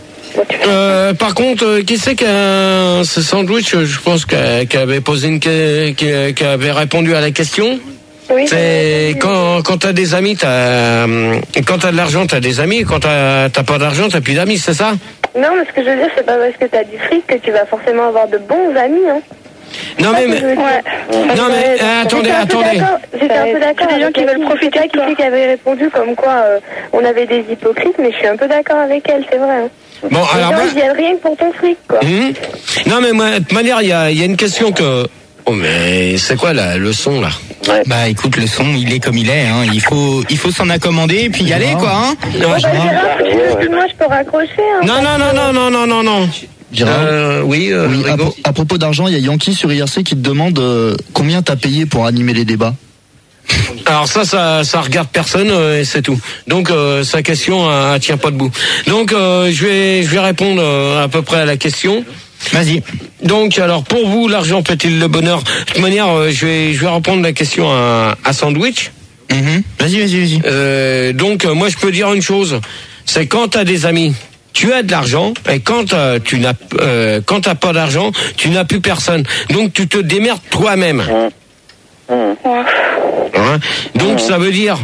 Euh, par contre, euh, qui c'est qui a ce sandwich, euh, je pense, qui a- qui avait posé une, qui, qui- qui avait répondu à la question. Oui. C'est quand quand t'as des amis, t'as euh, quand t'as de l'argent, t'as des amis. Quand t'as t'as pas d'argent, t'as plus d'amis, c'est ça? Non, mais ce que je veux dire, c'est pas parce que t'as du fric que tu vas forcément avoir de bons amis, hein. Non mais, mais Ouais. non mais euh, attendez, J'étais un peu attendez. d'accord- J'étais un peu d'accord. Des gens qui veulent profiter, qui c'est qui avait répondu comme quoi euh, on avait des hypocrites, mais je suis un peu d'accord avec elle, c'est vrai. Hein. Bon Les alors gens, moi, ils viennent rien que pour ton fric, quoi. hum, non mais moi, de toute manière, il y a il y a une question que. Oh mais c'est quoi la leçon là? Bah écoute, le son, il est comme il est. Hein. Il faut, il faut s'en accommoder et puis y aller, quoi. Hein. Non, Bah, Gérard, excuse-moi, je peux raccrocher. Hein, non non non non non non non non. Gérard Euh, oui, euh, Oui, à, Rigaud. pro- à propos d'argent, il y a Yankee sur I R C qui te demande euh, combien t'as payé pour animer les débats. Alors ça, ça, ça regarde personne euh, et c'est tout. Donc euh, sa question, elle, elle tient pas debout. Donc euh, je vais, je vais répondre euh, à peu près à la question. Vas-y. Donc alors pour vous, l'argent fait-il le bonheur? De toute manière, euh, je vais, je vais répondre la question à, à Sandwich. Mhm. Vas-y, vas-y, vas-y. Euh, donc euh, moi je peux dire une chose, c'est quand t'as des amis, tu as de l'argent, et quand euh, tu n'as, euh, quand t'as pas d'argent, tu n'as plus personne. Donc tu te démerdes toi-même. Hein? Donc ça veut dire.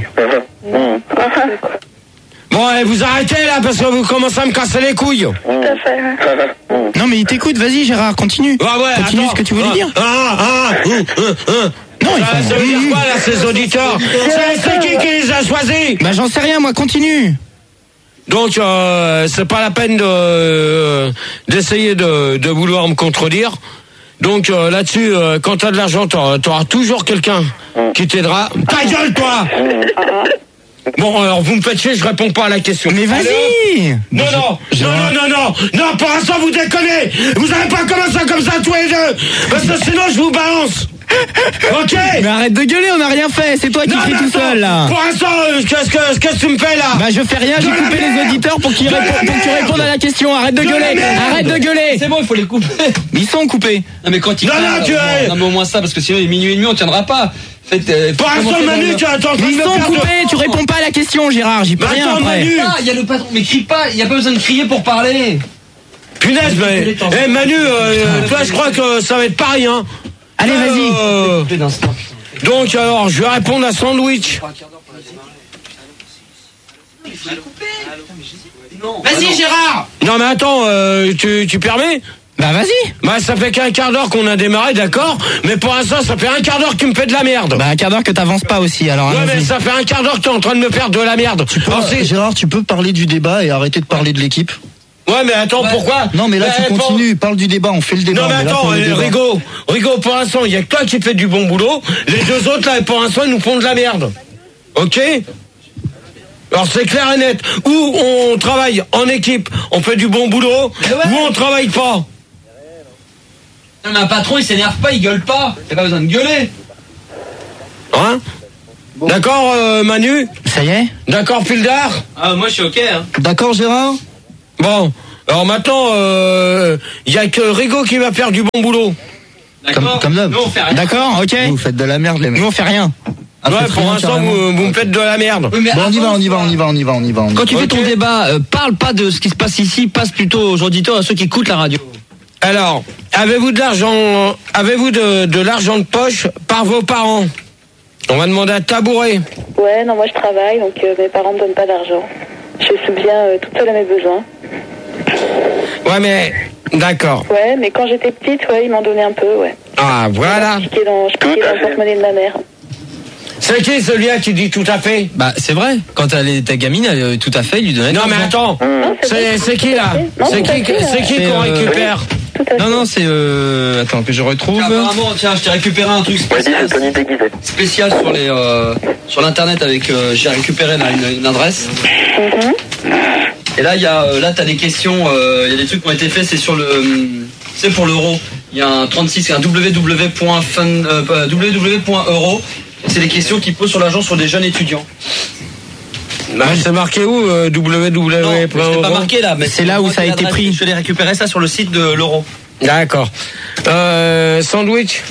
Bon, allez, vous arrêtez là parce que vous commencez à me casser les couilles. Tout à fait. Ouais. Non, mais il t'écoute. Vas-y, Gérard, continue. Ah ouais, Continue attends. ce que tu voulais Ah, dire. Ah, ah, hum, hum, hum. Non, il Ça, faut... ça veut dire quoi là, ces auditeurs? C'est c'est qui qui les a choisis? Bah j'en sais rien, moi. Continue. Donc euh, c'est pas la peine de euh, d'essayer de, de vouloir me contredire. Donc euh, là-dessus, euh, quand t'as de l'argent, t'auras, t'auras toujours quelqu'un qui t'aidera. Ta gueule, toi! Bon, alors vous me faites chier, je réponds pas à la question. Mais vas-y. Non, non, non, non, non, non, non, pour l'instant vous déconnez. Vous avez pas commencé comme ça tous les deux, parce que sinon je vous balance. Ok. Mais arrête de gueuler, on n'a rien fait. C'est toi qui Non, cries mais tout attends, seul là. Pour l'instant, euh, qu'est-ce que qu'est-ce que tu me fais là? Bah je fais rien, j'ai De la coupé les merde. auditeurs pour qu'ils De la répondent, pour que tu merde. répondes à la question. Arrête de De la gueuler. merde. Arrête de gueuler. C'est bon, il faut les couper. Ils sont coupés. Non mais quand il Non, non, parle, tu bon, es- non mais au moins ça, parce que sinon il est minuit et demi, on tiendra pas. Faites, euh, Pour faites l'instant, commencer Manu, dans tu es en train de Ils me sont perdre. coupés. Tu réponds pas à la question, Gérard. J'y peux Mais rien attends, après. Manu. Ah, il y a le patron, mais crie pas, il y a pas besoin de crier pour parler. Punaise, mais eh, Manu, euh, toi je crois que ça va être pareil, hein. Allez, vas-y. Euh, donc alors, je vais répondre à Sandwich. Vas-y, Gérard. Non mais attends, euh, tu, tu permets? Bah vas-y. Bah ça fait qu'un quart d'heure qu'on a démarré, d'accord. Mais pour l'instant, ça fait un quart d'heure que tu me fais de la merde. Bah un quart d'heure que t'avances pas aussi. Alors Ouais, mais allons-y. ça fait un quart d'heure que t'es en train de me faire de la merde. Alors, c'est- Gérard, tu peux parler du débat et arrêter de parler de l'équipe? Ouais, mais attends, pourquoi? Non, mais là, Bah, tu pour- continues. Parle du débat, on fait le débat. Non mais on est là attends, pour le euh, débat. Rigaud, Rigaud, pour l'instant, il y a que toi qui fais du bon boulot. Les deux autres là, pour l'instant, ils nous font de la merde. Ok? Alors c'est clair et net. Ou on travaille en équipe, on fait du bon boulot, ou on travaille pas. Non mais un patron il s'énerve pas, il gueule pas. T'as pas besoin de gueuler. Hein? D'accord, euh, Manu? Ça y est? D'accord, Pildar? Ah, moi je suis ok. Hein. D'accord, Gérard? Bon, alors maintenant, il euh, y a que Rigo qui va faire du bon boulot. D'accord. Comme, comme d'hab. Nous on fait rien. D'accord, ok. Vous faites de la merde, les mecs. Nous on fait rien. Ah, ouais, faites pour rien, l'instant, carrément. vous, vous me faites de la merde. Oui, mais Bon, on y va, avant, on y va, on y va, on y va, on y va, on y va. Quand tu fais ton Ok. débat, euh, parle pas de ce qui se passe ici, passe plutôt aux auditeurs, à ceux qui écoutent la radio. Alors, avez-vous de l'argent, avez-vous de, de l'argent de poche par vos parents? On va demander à Tabouret. Ouais, non, moi je travaille, donc euh, mes parents me donnent pas d'argent. Je subviens euh, toute seule à mes besoins. Ouais, mais d'accord. Ouais, mais quand j'étais petite, ouais, ils m'en donnaient un peu, ouais. Ah, voilà. Je piquais dans, je piquais dans le porte-monnaie de ma mère. C'est qui celui-là qui dit tout à fait? Bah c'est vrai, quand elle était gamine, elle, euh, tout à fait, il lui donnait de Non, mais l'argent. attends. Non, C'est c'est qui là? Non, C'est tout à qui, fait, c'est qui C'est, qu'on euh, récupère? Tout à fait. Non, non, c'est... Euh... Attends, que je retrouve. Apparemment, tiens, je t'ai récupéré un truc spécial, spécial sur les euh, sur l'internet avec... Euh, j'ai récupéré là, une, une adresse. Mhm. Et là, il y a, euh, là, t'as des questions, il euh, y a des trucs qui ont été faits, c'est sur le... C'est pour l'euro. Il y a un trente-six, un w w w point fun, euh, w w w point euro. C'est des questions qui posent sur l'argent sur des jeunes étudiants. Bah, c'est marqué où euh, W W Non, W je l'ai pas marqué là, mais C'est là où ça a été pris. Je l'ai récupéré ça sur le site de l'euro. D'accord. Euh, sandwich.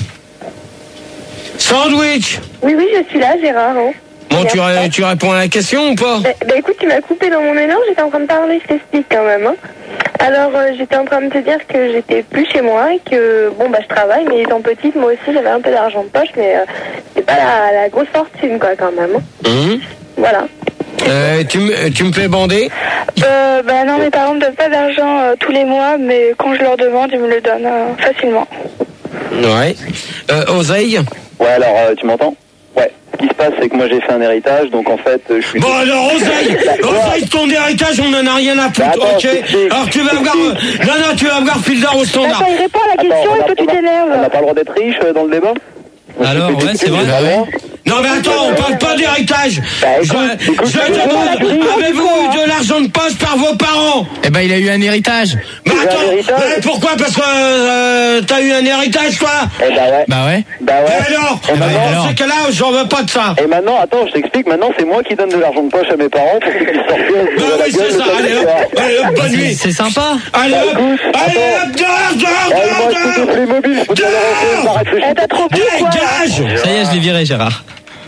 Sandwich. Oui, oui, je suis là, Gérard. Hein. Bon, tu, Regarde ça. tu réponds à la question ou pas? Bah, bah, écoute, tu m'as coupé dans mon élan, j'étais en train de parler, je t'explique quand même. Hein. Alors, euh, j'étais en train de te dire que j'étais plus chez moi et que, bon, bah, je travaille, mais étant petite, moi aussi, j'avais un peu d'argent de poche, mais euh, c'est pas la, la grosse fortune, quoi, quand même. Hein. Mmh. Voilà. Euh, tu, me- tu me fais bander? Euh, bah non, mes parents me donnent pas d'argent euh, tous les mois, mais quand je leur demande, ils me le donnent euh, facilement. Ouais. Euh, Oseille? Ouais, alors, euh, tu m'entends? Ouais. Ce qui se passe, c'est que moi j'ai fait un héritage, donc en fait, euh, je suis... Bon alors Oseille, Oseille, ton héritage, on en a rien à foutre, Attends, ok? c'est- c'est- Alors tu vas avoir... c'est- Non, non, tu vas avoir Fildar au standard. Attends, il répond à la question Attends, on et a- toi tu on a- t'énerves. On n'a pas le droit d'être riche euh, dans le débat? Alors, ouais, c'est vrai. Non mais attends, on parle pas d'héritage. Bah, Je, écoute, écoute, je écoute, demande, écoute, avez-vous eu de l'argent de poche par vos parents? Eh ben, il a eu un héritage. Mais J'ai un attends, héritage. mais pourquoi? Parce que euh, t'as eu un héritage, toi? Eh bah ouais. Bah ouais. Bah ouais. Et alors, Et maintenant, dans ce cas-là, j'en veux pas de ça. Et maintenant, attends, je t'explique, maintenant c'est moi qui donne de l'argent de poche à mes parents pour qu'ils puissent sortir. Bah oui, c'est ça, allez hop, allez hop, bonne nuit. C'est sympa. Allez Bah, hop, écoute, allez attends. hop, dehors, dehors, Ouais, moi, dehors, je dehors. suis Playmobil, je peux te leur offrir, arrête le Eh, shit. t'as trop pris, quoi. Dégage. Ça y est, je l'ai viré, Gérard.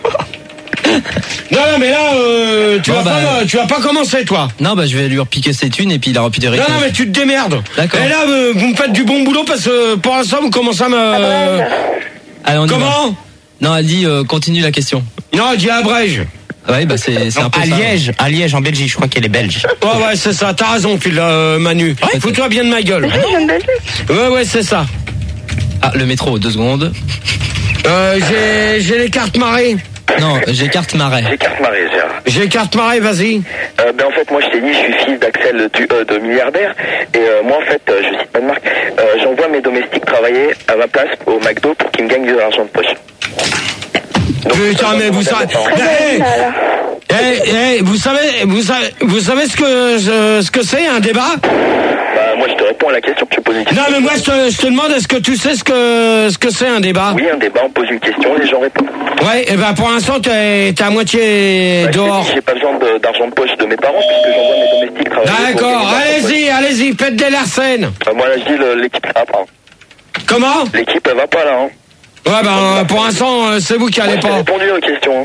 Non, non, mais là, euh, tu, Bon, vas bah, pas, tu vas pas commencer, toi. Non, bah je vais lui repiquer ses thunes et puis il aura plus Non, d'héritage. non, mais tu te démerdes. D'accord. Et là, euh, vous me faites du bon boulot parce que pour l'instant, vous commencez à me... Allez, on y va. Comment? Non, elle dit euh, continue la question. Non, elle dit Abrège. Ouais, bah c'est c'est un Non, peu à ça. Liège, à Liège, en Belgique, je crois qu'elle est belge. Ouais, ouais, c'est ça. T'as raison, Phil, euh, Manu. Fous-toi bien de ma gueule. Je viens de Belgique. Ouais, ouais, c'est ça. Ah, le métro, deux secondes. Euh, j'ai, j'ai les cartes marées. Non, j'ai carte marais. J'ai carte marée, Gérard. J'ai carte marée, vas-y. Euh, ben en fait, moi je t'ai dit, je suis fils d'Axel du, euh, de milliardaire. Et euh, moi en fait, euh, je cite pas de marque, euh, j'envoie mes domestiques travailler à ma place au McDo pour qu'ils me gagnent de l'argent de poche. Donc, Putain, mais vous savez... Hey, hey, hey, vous savez, vous savez, vous savez ce que, ce, ce que c'est, un débat? Bah, moi je te réponds à la question, tu poses une question. Non, mais moi, je te, je te demande, est-ce que tu sais ce que, ce que c'est, un débat? Oui, un débat, on pose une question, les gens répondent. Ouais, et ben, pour l'instant, t'es, t'es à moitié Bah, je te dehors. dis, j'ai pas besoin de- d'argent de poche de mes parents puisque j'envoie mes domestiques travailler. pour D'accord, gagner de l'argent de allez-y, allez-y, faites des larcènes. poche. Bah, moi là je dis, le- l'équipe ça va pas. Comment? L'équipe elle va pas là, hein. Ouais, ben, pour l'instant, euh, c'est vous qui allez Moi, je t'ai pas. répondu aux questions. Hein.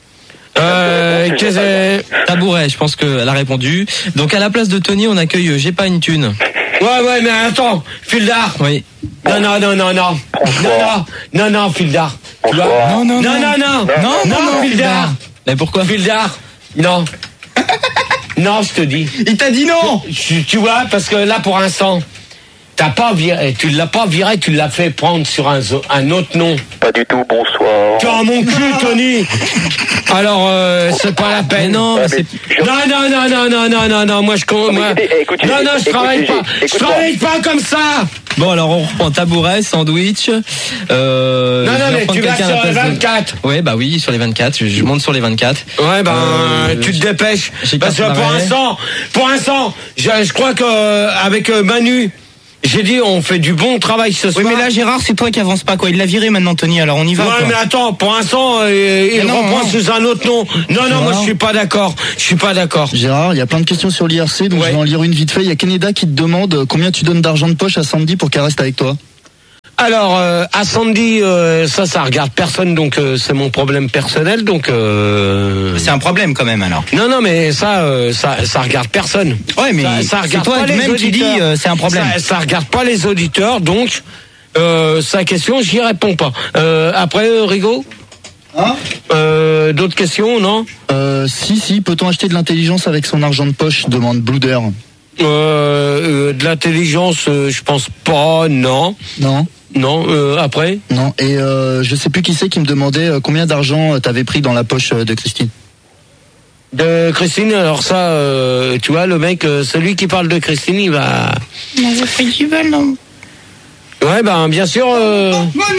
Euh, qu'est-ce que... Tabouret, je pense qu'elle a répondu. Donc à la place de Tony, on accueille euh, J'ai pas une thune. Ouais, ouais, mais attends, Fildar. Oui. Non, non, non, non, non. Non, non, non, non, Fildar. Tu vois? Non, non, Non, non, non. Non, non, non, Fildar. Mais pourquoi? Fildar. Non. Non, je te dis. Il t'a dit non. Tu, tu vois, parce que là, pour l'instant, t'as pas viré, tu l'as pas viré, tu l'as fait prendre sur un, zo- un autre nom. Pas du tout, bonsoir. Tu as mon cul, Tony. Alors, euh, c'est pas la peine. Mais non, Ouais, mais mais c'est... je- Non, non, non, non, non, non, non, non, moi je con, moi. écoutez, eh, écoutez, non, non, je écoutez, travaille pas. écoutez, Je travaille pas comme ça. Bon, alors on reprend tabouret, sandwich. Euh, Non, je non, vais mais reprendre tu vas quelqu'un à sur la les place de- vingt-quatre. Ouais, bah oui, sur les vingt-quatre. Je, je monte sur les vingt-quatre. Ouais, ben, Euh, tu te dépêches. j'ai Parce que carte pour Marais. l'instant, pour l'instant, je, je crois que, euh, avec euh, Manu, J'ai dit, on fait du bon travail ce soir. Oui, mais là, Gérard, c'est toi qui avance pas, quoi. Il l'a viré maintenant, Tony, alors on y va. Ouais, quoi. mais attends, pour l'instant, euh, il non, reprend non. sous un autre nom. Non, non, Gérard. moi, je suis pas d'accord. Je suis pas d'accord. Gérard, il y a plein de questions sur l'I R C, donc Ouais. je vais en lire une vite fait. Il y a Keneda qui te demande combien tu donnes d'argent de poche à Sandy pour qu'elle reste avec toi. Alors, euh, à Sandy, euh, ça, ça regarde personne, donc euh, c'est mon problème personnel, donc. Euh... C'est un problème quand même, alors. Non, non, mais ça, euh, ça, ça regarde personne. Ouais, mais ça, ça c'est regarde toi pas les même qui auditeurs. dis, euh, c'est un problème. Ça, ça regarde pas les auditeurs, donc euh, sa question, j'y réponds pas. Euh, après, euh, Rigaud. Hein euh, D'autres questions, non? Euh, si, si, peut-on acheter de l'intelligence avec son argent de poche, demande Blouder. Euh, euh, de l'intelligence, euh, je pense pas, non. Non. Non, euh, après Non, et euh, je sais plus qui c'est qui me demandait euh, combien d'argent euh, t'avais pris dans la poche euh, de Christine. De Christine, alors ça, euh, tu vois, le mec, euh, celui qui parle de Christine, il va... On avait pris du bal, non? Ouais, ben, bien sûr... Euh...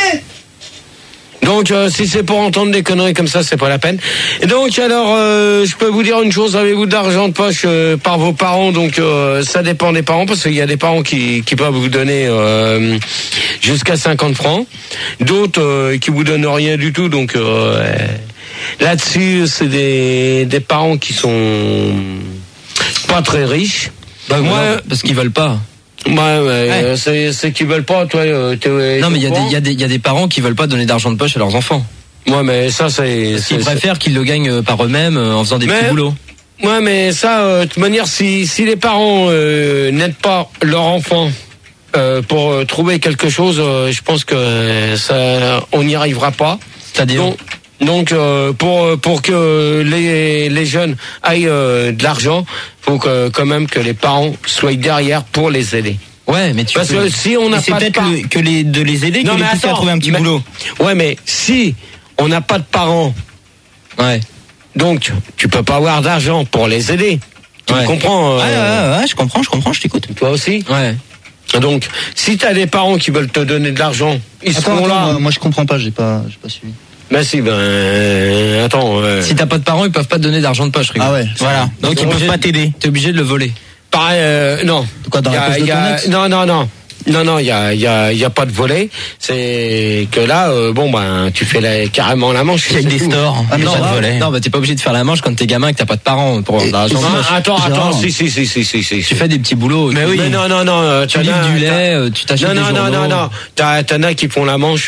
Donc, euh, si c'est pour entendre des conneries comme ça, c'est pas la peine. Et donc, alors, euh, je peux vous dire une chose, avez-vous de l'argent de poche euh, par vos parents? Donc, euh, ça dépend des parents, parce qu'il y a des parents qui, qui peuvent vous donner euh, jusqu'à cinquante francs. D'autres euh, qui vous donnent rien du tout, donc... Euh, là-dessus, c'est des, des parents qui sont pas très riches. Bah, Moi, non, parce qu'ils veulent pas. Ouais, ouais, euh, c'est, c'est qu'ils veulent pas, toi. euh, t'es- Non, mais il y, a t'es au des- il y, a des- il y a des parents qui veulent pas donner d'argent de poche à leurs enfants. Ouais, mais ça, c'est. Parce c'est- qu'ils préfèrent qu'ils le gagnent euh, par eux-mêmes euh, en faisant des Mais- petits boulots. Ouais, mais ça, euh, de toute manière, si, si les parents euh, n'aident pas leur enfant euh, pour euh, trouver quelque chose, euh, je pense que euh, ça, on n'y arrivera pas. C'est-à-dire Donc, donc euh, pour pour que les les jeunes aillent euh, de l'argent, faut que quand même que les parents soient derrière pour les aider. Ouais, mais tu Parce peux- que si on n'a Et c'est pas de peut-être parents, le- que les, de les aider, Non, que les mais pousser à attends, trouver un petit mais- boulot. ouais, mais si on n'a pas de parents, Ouais. donc tu, tu peux pas avoir d'argent pour les aider. Tu Ouais. me comprends? euh, Ouais, ouais, ouais, je comprends, je comprends, je t'écoute. Toi aussi? Ouais. Donc, si t'as des parents qui veulent te donner de l'argent, ils Attends, seront attends, là. moi, moi je comprends pas, j'ai pas, j'ai pas suivi. Ben si, ben euh, attends. euh, Si t'as pas de parents, ils peuvent pas te donner d'argent de poche, Rigaud. Ah ouais. Voilà. Donc ils peuvent pas t'aider. T'es obligé de le voler. pareil, euh, non. De quoi, dans Y la a- poche de y ton a- ex? Non, non, non. Non, non, il y a, y a, y a pas de volet. C'est que là, euh, bon ben, tu fais la, carrément la manche. Il y a que des c'est tout. stores. Ah, mais non, ça pas de va. volet. non, bah t'es pas obligé de faire la manche quand t'es gamin et que t'as pas de parents pour avoir de l'argent de Non, poche. attends, attends, Genre. si, si, si, si, si, si. Tu fais des petits boulots. Mais tu- oui. Mais non, non, non. euh, Tu t'en livres as- du t'as- lait, euh, tu t'achètes Non, des non, non, journaux. non, non. T'as, t'en as qui font la manche.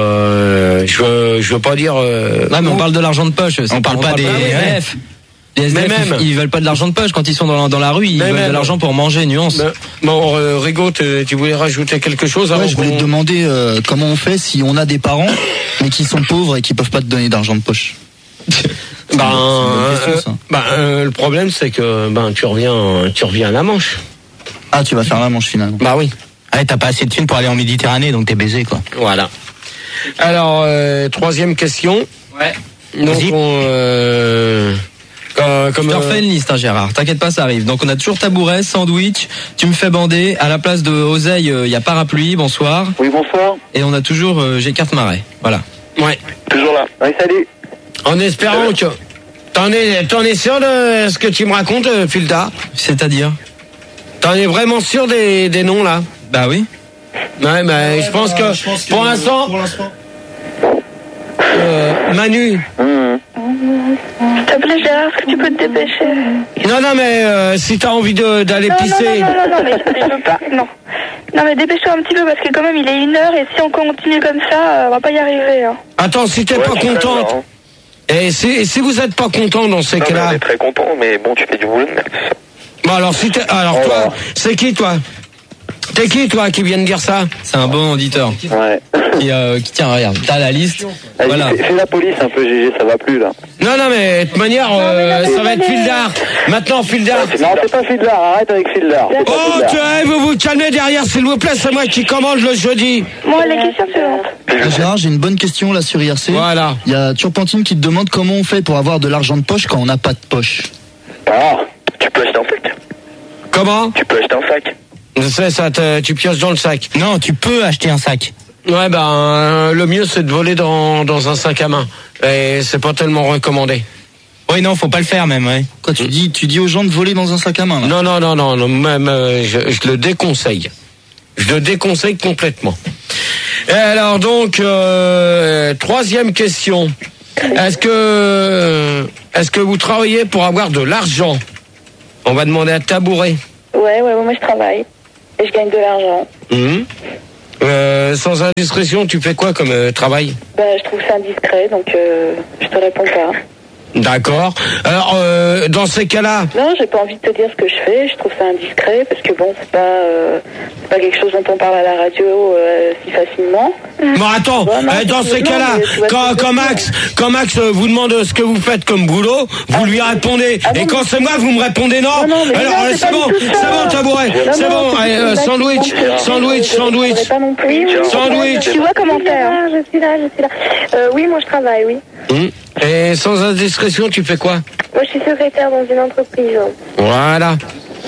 Euh, je veux, je veux pas dire. Euh, Ouais, mais on parle de l'argent de poche. c'est On parle pas des- des ouais. S D F. Les S D F, Mais même. ils, ils veulent pas de l'argent de poche quand ils sont dans, dans la rue. Ils Mais veulent même. de l'argent pour manger, nuance. Mais- Bon, euh, Rigaud, tu tu voulais rajouter quelque chose avant Ouais, je voulais qu'on- te demander euh, comment on fait si on a des parents mais qui sont pauvres et qui peuvent pas te donner d'argent de poche. Ben, C'est une bonne question, euh, ça. ben, euh, le problème c'est que ben tu reviens, tu reviens à la Manche. Ah, tu vas faire la manche finalement. Bah oui. Ouais, t'as pas assez de thunes pour aller en Méditerranée, donc t'es baisé, quoi. Voilà. Alors euh, troisième question. Ouais. Donc Vas-y. on, euh, comme, comme, Je te euh, refais une liste, hein, Gérard. T'inquiète pas, ça arrive. Donc on a toujours tabouret, sandwich. Tu me fais bander. À la place de oseille, il y a parapluie. Bonsoir. Oui, bonsoir. Et on a toujours euh, j'ai carte marais. Voilà. ouais. Toujours là. Oui, salut. En espérant que t'en es, t'en es sûr de ce que tu me racontes, euh, Filda? C'est-à-dire? T'en es vraiment sûr des, des noms là? Bah oui. Ouais, mais je pense que pour l'instant, euh, Manu. S'il te plaît, Gérard, est-ce que tu peux te dépêcher? Non, non, mais euh, si t'as envie de, d'aller Non, non, pisser. non, non, non, non, mais je, je veux pas, non. Non, mais dépêche-toi un petit peu parce que quand même il est une heure et si on continue comme ça, euh, on va pas y arriver. Hein. Attends, si t'es Ouais, pas c'est très contente, bien, hein. et si, et si vous êtes pas content dans ces Non, mais cas-là, on est très content, mais bon, tu fais du boulot de merde. bon alors si t'es, alors Oh toi, là. c'est qui toi? T'es qui toi qui vient de dire ça? C'est un bon auditeur. Ouais. Qui, euh, qui tient, regarde. T'as la liste. Allez, Voilà. fais, fais la police un peu, G G, ça va plus là. Non, non, mais de toute manière, euh, ça va être Fildar. Maintenant, Fildar. Non, c'est pas Fildar, arrête avec Fildar. C'est pas Oh, Fildar. tu sais, vous vous calmez derrière, s'il vous plaît, c'est moi qui commande le jeudi. Moi, la question suivante. Ah, Gérard, j'ai une bonne question là sur I R C. Voilà. Il y a Turpentine qui te demande comment on fait pour avoir de l'argent de poche quand on n'a pas de poche. Ah, tu peux acheter un sac. Comment? Tu peux acheter un sac. Je sais, ça, te- tu pioches dans le sac. Non, tu peux acheter un sac. Ouais, ben, euh, le mieux, c'est de voler dans, dans un sac à main. Et c'est pas tellement recommandé. Oui, non, faut pas le faire même, ouais. Quoi, tu dis, tu dis aux gens de voler dans un sac à main là? Non, non, non, non, non, même, euh, je, je le déconseille. Je le déconseille complètement. Et alors donc, euh, troisième question. Est-ce que, est-ce que vous travaillez pour avoir de l'argent? On va demander à Tabouret. Ouais, ouais, moi je travaille. Et je gagne de l'argent. Mmh. Euh, sans indiscrétion, tu fais quoi comme euh, travail? Bah, je trouve ça indiscret, donc euh, je te réponds pas. D'accord. Alors, euh, dans ces cas-là... Non, j'ai pas envie de te dire ce que je fais. Je trouve ça indiscret parce que bon, c'est pas, euh, c'est pas quelque chose dont on parle à la radio euh, si facilement. Bon, attends. Ouais, non, euh, dans ces cas-là, quand, quand Max, quand Max euh, vous demande ce que vous faites comme boulot, vous ah, lui répondez. Ah, et quand c'est moi, vous me répondez non. non, non Alors, non, c'est, c'est bon, c'est bon, Tabouret. C'est bon. Allez, euh, sandwich, sandwich, sandwich, sandwich. Tu vois comment faire? Je suis là, je suis là. Euh, oui, moi je travaille, oui. Hum. Et sans indiscrétion, tu fais quoi? Moi, je suis secrétaire dans une entreprise. Voilà.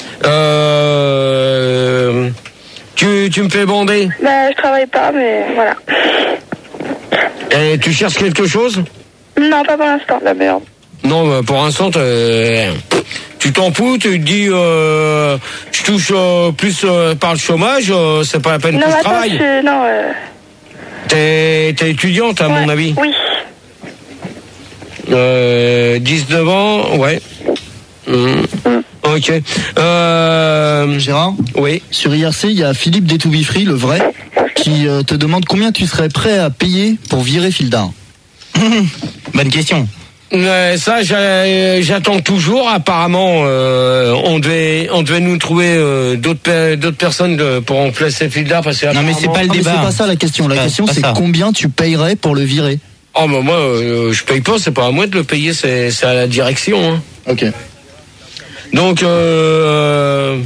Euh... Tu, tu me fais bander? Bah, je travaille pas, mais voilà. Et tu cherches quelque chose? Non, pas pour l'instant. La merde. Non, pour l'instant, tu t'en fous, tu te dis, euh, je touche euh, plus euh, par le chômage, euh, c'est pas la peine non, que je attends, travaille. Je... Non, euh... T'es, t'es étudiante, à ouais, mon avis? Oui. Euh, dix-neuf ans, ouais. Mmh. Mmh. Ok. Euh... Gérard? Oui. Sur I R C, il y a Philippe des To Be Free, le vrai, qui euh, te demande combien tu serais prêt à payer pour virer Fildar. Bonne question. Euh, ça, j'attends toujours. Apparemment, euh, on devait, on devait nous trouver euh, d'autres, d'autres personnes de, pour remplacer Fildar parce que. Non, mais c'est pas le non, débat. C'est pas ça la question. La c'est question, pas, c'est pas combien tu payerais pour le virer. Oh, bah moi, euh, je paye pas. C'est pas à moi de le payer. C'est, c'est à la direction. Hein. Ok. Donc, euh,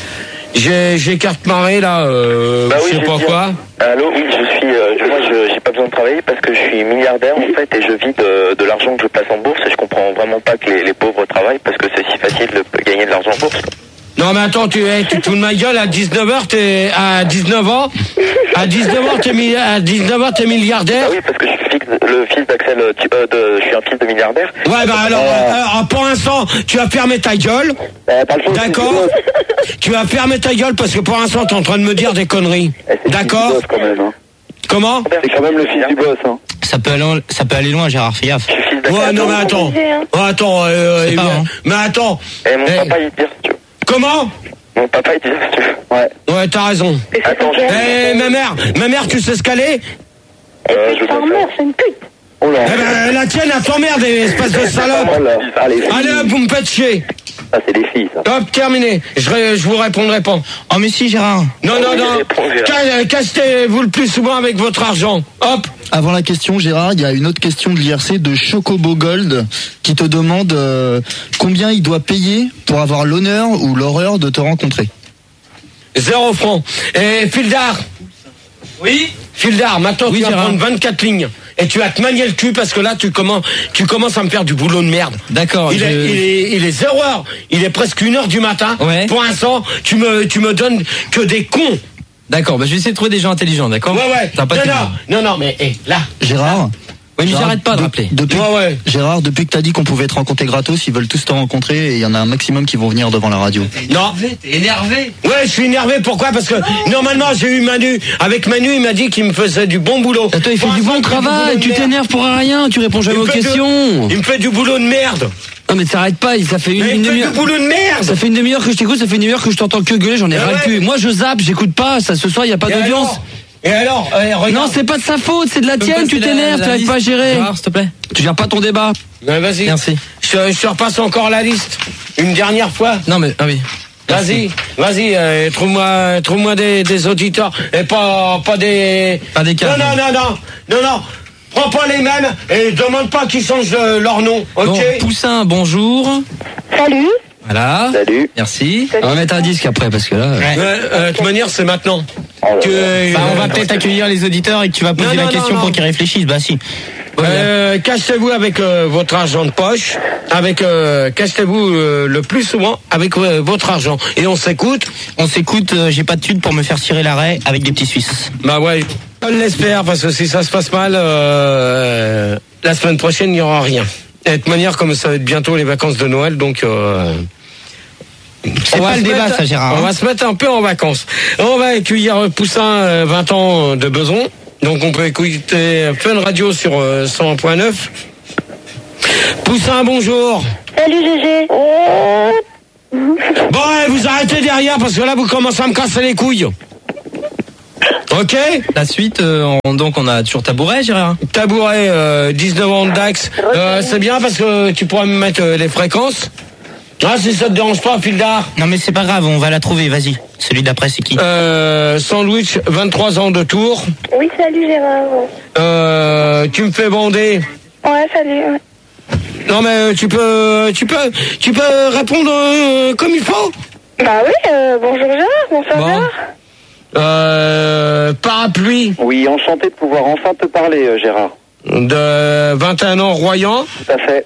j'ai, j'ai carte marée là. Euh, bah oui, je sais pas dire. quoi. Allô, oui, je suis. Euh, moi, je j'ai pas besoin de travailler parce que je suis milliardaire en fait et je vis de, de l'argent que je place en bourse et je comprends vraiment pas que les, les pauvres travaillent parce que c'est si facile de gagner de l'argent en bourse. Non mais attends, tu es, tu te fous de ma gueule, à dix-neuf heures, t'es, à dix-neuf ans, à dix-neuf ans, t'es, mi, à dix-neuf ans, t'es milliardaire. Ah oui, parce que je suis fils, le fils d'Axel, euh, de, je suis un fils de milliardaire. Ouais, bah alors, euh... Euh, pour l'instant, tu vas fermer ta gueule. Euh, pas le fond, d'accord. Tu vas fermer ta gueule parce que pour l'instant, t'es en train de me dire des conneries. D'accord. Quand même, hein. Comment? C'est quand même le fils du boss, hein. Ça peut aller, ça peut aller loin, Gérard, fais gaffe. Ouais, non mais attends. Oh, attends, euh, euh, pas, hein. mais attends. Et mon eh. papa, il tire, si tu veux. Comment? Mon papa, il tire, si tu veux. Ouais. Ouais, t'as raison. Attends, je... Eh, ma mère, ma mère, tu sais ce qu'elle est? Euh, je ta mère, c'est une pute. Oh là. Eh ben, la tienne, elle t'emmerde, espèce de salope. Oh là. Allez, allez hop, vous me faites chier. Ça, c'est des filles, ça. Hop, terminé. Je, je vous répondrai pas. Oh, mais si, Gérard. Non, non, non. Castez-vous le plus souvent avec votre argent. Hop. Avant la question, Gérard, il y a une autre question de l'I R C de Chocobo Gold qui te demande euh, combien il doit payer pour avoir l'honneur ou l'horreur de te rencontrer. Zéro franc. Et Fildar. Oui. Fildar, maintenant oui, tu vas Gérard. prendre vingt-quatre lignes. Et tu vas te manier le cul parce que là tu commences, tu commences à me faire du boulot de merde. D'accord. Il, je... est, il est, il est zéro heure. Il est presque une heure du matin. Ouais. Pour l'instant, tu me, tu me donnes que des cons. D'accord, bah je vais essayer de trouver des gens intelligents, d'accord? Ouais, ouais. T'as pas non, de non, non, non, mais hey, là. Gérard. Oui, mais Gérard, j'arrête pas de de, rappeler. Depuis, ouais, ouais. Gérard, depuis que t'as dit qu'on pouvait te rencontrer gratos, ils veulent tous te rencontrer et il y en a un maximum qui vont venir devant la radio. Non. T'es énervé. Ouais, je suis énervé. Pourquoi? Parce que normalement j'ai eu Manu. Avec Manu, il m'a dit qu'il me faisait du bon boulot. Attends, il fait pour du bon travail. Tu t'énerves pour rien. Tu réponds jamais aux questions. De, il me fait du boulot de merde. Non mais t'arrêtes pas, ça fait une, mais une il demi-heure. fait du boulot de merde. Ça fait une demi-heure que je t'écoute, ça fait une demi-heure que je t'entends que gueuler, j'en ai ras le cul. Moi je zappe, j'écoute pas, ça ce soir il y a pas Et d'audience. Alors Et alors euh, regarde. Non, c'est pas de sa faute, c'est de la tienne, tu t'énerves, tu n'arrives pas à gérer. Gérard, s'il te plaît. Tu gères pas ton débat. Ouais, vas-y. Merci. Je, je te repasse encore la liste. Une dernière fois. Non mais ah oui. Vas-y, vas-y, euh, trouve-moi, trouve-moi des, des auditeurs et pas, pas des. Pas des cas. Non, non, non, non, non, non. Prends pas les mêmes et demande pas qu'ils changent euh, leur nom, ok? Bon, Poussin, bonjour. Salut. Voilà. Salut. Merci. On va mettre un disque après parce que là. Ouais, euh, de toute manière, c'est maintenant. Oh là que, là. Bah, on va peut-être accueillir les auditeurs et que tu vas poser Non, la non, question non, pour non. qu'ils réfléchissent. Bah si. Euh, cachez-vous avec euh, votre argent de poche, avec euh, cachez-vous euh, le plus souvent avec euh, votre argent. Et on s'écoute. On s'écoute, euh, j'ai pas de thunes pour me faire tirer l'arrêt avec des petits Suisses. Bah ouais, on l'espère parce que si ça se passe mal, euh, la semaine prochaine il n'y aura rien. Et de toute manière, comme ça va être bientôt les vacances de Noël, donc euh, C'est pas le débat, ça, Gérard. On va se mettre un peu en vacances. On va accueillir Poussin, euh, vingt ans de besoin. Donc on peut écouter Fun Radio sur euh, cent un point neuf. Poussin, bonjour. Salut Gégé. Bon, ouais, vous arrêtez derrière parce que là vous commencez à me casser les couilles. Ok. La suite, euh, on, donc on a toujours Tabouret, Gérard. Tabouret, euh, dix-neuf ans de Dax. Euh, c'est bien parce que tu pourras me mettre euh, les fréquences. Ah, si ça te dérange pas, Fildar. Non mais c'est pas grave, on va la trouver, vas-y. Celui d'après, c'est qui? Euh, Sandwich, vingt-trois ans de Tours. Oui, salut Gérard. Euh, tu me fais bander. Ouais, salut. Non mais tu peux, tu peux, tu peux répondre euh, comme il faut. Bah oui, euh, bonjour Gérard, bonsoir Bon. Gérard. Euh, parapluie. Oui, enchanté de pouvoir enfin te parler, euh, Gérard. De vingt et un ans, Royan. Tout à fait.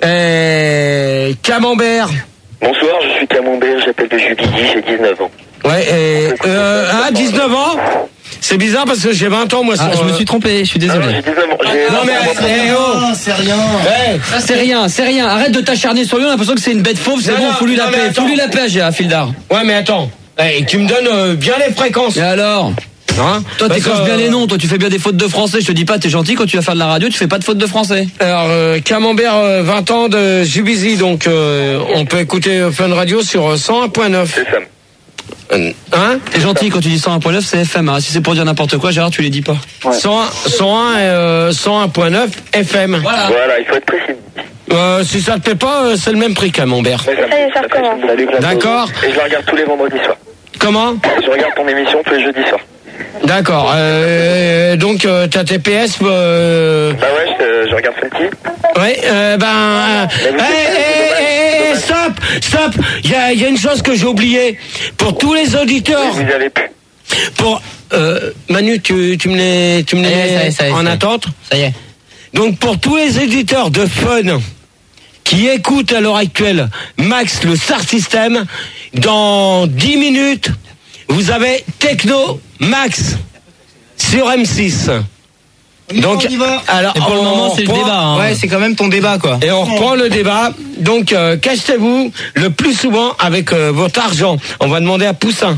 Et Camembert. Bonsoir, je suis Camembert, j'appelle de Jubilly, j'ai dix-neuf ans. Ouais, et euh, ah, dix-neuf ans. C'est bizarre parce que j'ai vingt ans, moi. Ah, sur, je me euh, suis trompé, je suis désolé. Ah, non, j'ai dix-neuf ans. J'ai- Non mais eh, oh. c'est rien. Hey. Ça, c'est rien, c'est rien. Arrête de t'acharner sur lui, on a l'impression que c'est une bête fauve, c'est Non, bon, non, faut lui la non, mais paix, faut attends. lui la paix, Gérard Fildar. Ouais, mais attends. Hey, tu me donnes euh, bien les fréquences. Et alors? Hein Toi, Parce t'écorches que, bien les noms, toi, tu fais bien des fautes de français. Je te dis pas, t'es gentil, quand tu vas faire de la radio, tu fais pas de fautes de français. Alors, euh, Camembert, euh, vingt ans de Jubizy, donc euh, on peut écouter euh, Fun Radio sur euh, cent un point neuf. C'est ça. Euh, Hein T'es gentil, quand tu dis cent un point neuf, c'est F M. Hein. Si c'est pour dire n'importe quoi, Gérard, tu les dis pas. cent un, cent un, euh, cent un point neuf F M. Voilà. Voilà, il faut être précis. Euh, si ça te plaît pas, euh, c'est le même prix, Camembert. Mais ça me- Ça y est, ça me fait recommence. chier. Salut, Classe. D'accord. Et je la regarde tous les vendredis soirs. Comment? Je regarde ton émission tous les jeudis soirs. D'accord. Euh, donc, euh, t'as T P S euh... Bah ouais, je, je regarde Funky. Ouais, euh, ben... Euh... Mais vous Hey, êtes- hey, hey, stop, stop. Il y a, il y a une chose que j'ai oubliée. Pour tous les auditeurs... Vous y avez plus. Pour... Euh, Manu, tu, tu me les, tu me les Ça y est, ça y est, mets ça y est, en ça y est. attente. Ça y est. Donc pour tous les éditeurs de Fun qui écoutent à l'heure actuelle Max le Star System, dans dix minutes, vous avez Techno Max sur M six. Donc, alors, Et pour le on moment, c'est le reprend- débat. Hein. Ouais, c'est quand même ton débat, quoi. Et on reprend le débat. Donc, euh, cachetez-vous le plus souvent avec euh, votre argent. On va demander à Poussin.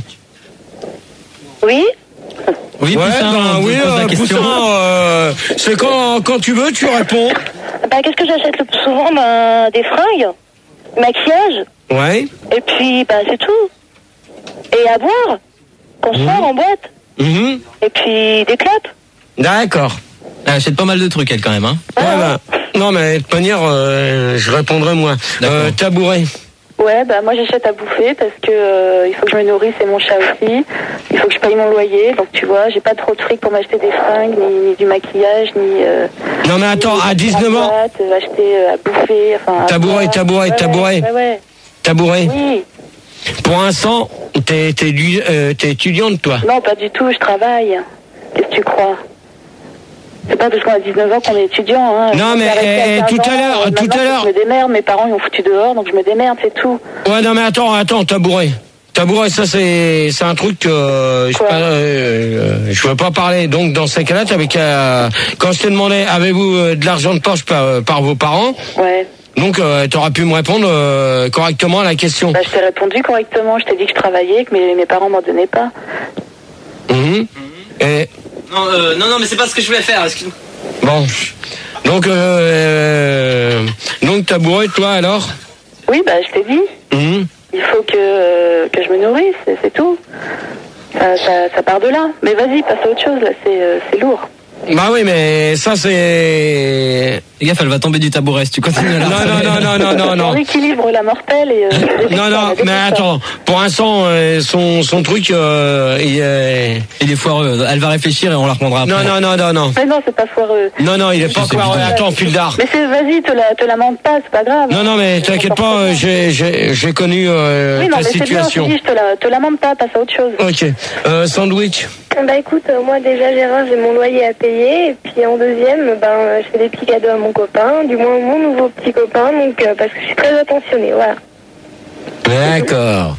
Oui. Oui, Ouais, Poussin, ben on te oui, pose la euh, question. Poussin, euh, c'est quand, quand tu veux, tu réponds. Bah qu'est-ce que j'achète le plus souvent? Bah des fringues, maquillage, Ouais. et puis bah c'est tout. Et à boire, qu'on sort en boîte, Mhm. et puis des clopes. D'accord. Elle achète pas mal de trucs, elle, quand même. Hein. Ouais, bah, non, mais de toute manière, euh, je répondrai moi. Euh, tabouret. Ouais, bah moi j'achète à bouffer parce que euh, il faut que je me nourrisse et mon chat aussi. Il faut que je paye mon loyer, donc tu vois, j'ai pas trop de fric pour m'acheter des fringues, ni, ni du maquillage, ni. Euh, Non mais attends, ni à dix-neuf ans. boîte, euh, acheter euh, à bouffer, enfin. à Tabouret, boire. tabouret, Ouais, tabouret. Ouais, ouais. Tabouret. Oui. Pour l'instant, t'es, t'es, lu- euh, t'es étudiante, toi. Non, pas du tout, je travaille. Qu'est-ce que tu crois? C'est pas parce qu'on a dix-neuf ans qu'on est étudiant, hein. Non, J'ai mais, arrêté à eh, quinze tout à ans, l'heure, euh, tout maintenant, à l'heure. Je me démerde, mes parents ils m'ont foutu dehors, donc je me démerde, c'est tout. Ouais, non mais attends, attends, tabouret. Tabouret, ça c'est, c'est un truc que euh, je, pas, euh, je veux pas parler. Donc dans ces cas-là, t'avais qu'à, quand je t'ai demandé, avez-vous euh, de l'argent de poche par, euh, par vos parents? Ouais. Donc euh, t'aurais pu me répondre euh, correctement à la question. Bah, je t'ai répondu correctement, je t'ai dit que je travaillais, que mes, mes parents m'en donnaient pas. Mhm. Et Non, euh, non, non, mais c'est pas ce que je voulais faire. Excuse-moi. bon, donc euh, donc tabouret, toi alors? Oui, bah je t'ai dit. Mhm. Il faut que, euh, que je me nourrisse, c'est c'est tout. Ça, ça, ça part de là. Mais vas-y, passe à autre chose, là, c'est euh, c'est lourd. Bah oui, mais ça c'est. Les gaffe, elle va tomber du tabouret si tu continues là. Non, non, non, non, non, non, non. On équilibre la mortelle et... Euh, Non, non, mais attends, pour l'instant, euh, son, son truc, euh, il est... Il est foireux, elle va réfléchir et on la reprendra après. Non, non, non, non, non. Mais non, c'est pas foireux. Non, non, il est pas C'est foireux. bidon. Attends, fil d'art. Mais c'est, vas-y, te la, te la mente pas, c'est pas grave. Non, non, mais t'inquiète pas, euh, j'ai, j'ai, j'ai connu euh, Oui, non, ta mais c'est bien, je te situation. dis, je te la, te la mente pas, passe à autre chose. Ok. Euh, sandwich. Bah écoute, euh, moi déjà Gérard, j'ai mon loyer à payer, et puis en deuxième, ben euh, je fais des petits cadeaux à mon copain, du moins mon nouveau petit copain, donc euh, parce que je suis très attentionnée, voilà. D'accord.